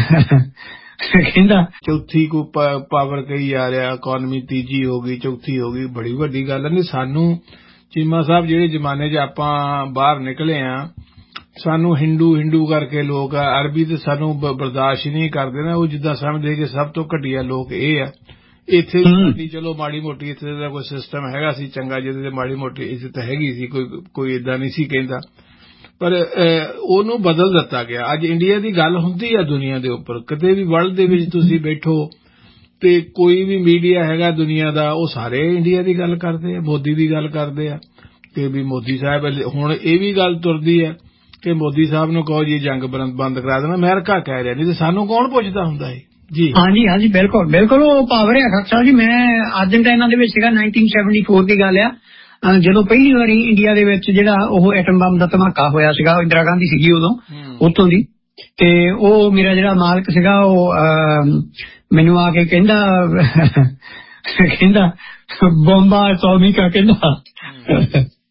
ਕਹਿੰਦਾ ਚੌਥੀ ਕੋ ਪਾਵਰ ਕਹੀ ਜਾ ਰਿਹਾ, ਇਕੋਨਮੀ ਤੀਜੀ ਹੋ ਗਈ, ਚੌਥੀ ਹੋ ਗਈ, ਬੜੀ ਵੱਡੀ ਗੱਲ ਨਹੀਂ। ਸਾਨੂੰ ਚੀਮਾ ਸਾਹਿਬ ਜਿਹੜੇ ਜ਼ਮਾਨੇ 'ਚ ਆਪਾਂ ਬਾਹਰ ਨਿਕਲੇ ਆ, ਸਾਨੂੰ ਹਿੰਦੂ ਹਿੰਦੂ ਕਰਕੇ ਲੋਕ ਅਰਬੀ ਤੇ ਸਾਨੂੰ ਬਰਦਾਸ਼ਤ ਨਹੀਂ ਕਰਦੇ ਨਾ, ਉਹ ਜਿੱਦਾਂ ਸਮਝਦੇ ਕਿ ਸਭ ਤੋਂ ਘਟੀਆ ਲੋਕ ਇਹ ਆ। ਇੱਥੇ ਸਾਡੀ ਚਲੋ ਮਾੜੀ ਮੋਟੀ ਇੱਥੇ ਦਾ ਕੋਈ ਸਿਸਟਮ ਹੈਗਾ ਸੀ ਚੰਗਾ, ਜਿਹਦੇ ਤੇ ਮਾੜੀ ਮੋਟੀ ਇੱਜ਼ਤ ਹੈਗੀ ਸੀ, ਕੋਈ ਕੋਈ ਏਦਾਂ ਨਹੀਂ ਸੀ ਕਹਿੰਦਾ, ਪਰ ਉਹਨੂੰ ਬਦਲ ਦਿੱਤਾ ਗਿਆ। ਅੱਜ ਇੰਡੀਆ ਦੀ ਗੱਲ ਹੁੰਦੀ ਆ ਦੁਨੀਆ ਦੇ ਉੱਪਰ, ਕਿਤੇ ਵੀ ਵਰਲਡ ਦੇ ਵਿੱਚ ਤੁਸੀਂ ਬੈਠੋ ਤੇ ਕੋਈ ਵੀ ਮੀਡੀਆ ਹੈਗਾ ਦੁਨੀਆ ਦਾ, ਉਹ ਸਾਰੇ ਇੰਡੀਆ ਦੀ ਗੱਲ ਕਰਦੇ ਆ, ਮੋਦੀ ਦੀ ਗੱਲ ਕਰਦੇ ਆ ਕਿ ਵੀ ਮੋਦੀ ਸਾਹਿਬ। ਹੁਣ ਇਹ ਵੀ ਗੱਲ ਤੁਰਦੀ ਹੈ ਕਿ ਮੋਦੀ ਸਾਹਿਬ ਨੂੰ ਕਹੋ ਜੀ ਜੰਗ ਬੰਦ ਕਰਾ ਦੇਣਾ, ਅਮਰੀਕਾ ਕਹਿ ਰਿਹਾ, ਨਹੀਂ ਤੇ ਸਾਨੂੰ ਕੌਣ ਪੁੱਛਦਾ ਹੁੰਦਾ ਹੈ ਜੀ। ਹਾਂਜੀ ਹਾਂਜੀ ਬਿਲਕੁਲ ਬਿਲਕੁਲ ਉਹ ਪਾਵਰ ਹੈ ਖੱਖ ਸਾਹਿਬ ਜੀ। ਮੈਂ ਅਰਜਨਟਾਈਨਾ ਦੇ ਵਿੱਚ ਸੀਗਾ ਨਾਈਨਟੀਨ ਸੈਵਨਟੀ ਫੋਰ ਦੀ ਗੱਲ ਆ, ਜਦੋਂ ਪਹਿਲੀ ਵਾਰੀ ਇੰਡੀਆ ਦੇ ਵਿੱਚ ਜਿਹੜਾ ਉਹ ਐਟਮ ਬੰਬ ਦਾ ਧਮਾਕਾ ਹੋਇਆ ਸੀਗਾ, ਇੰਦਰਾ ਗਾਂਧੀ ਸੀਗੀ ਉਦੋਂ ਉੱਥੋਂ ਦੀ, ਤੇ ਉਹ ਮੇਰਾ ਜਿਹੜਾ ਮਾਲਕ ਸੀਗਾ ਉਹ ਮੈਨੂੰ ਆ ਕੇ ਕਹਿੰਦਾ ਕਹਿੰਦਾ ਬੰਬਾ ਐਟੋਮਿਕਾ ਕਹਿੰਦਾ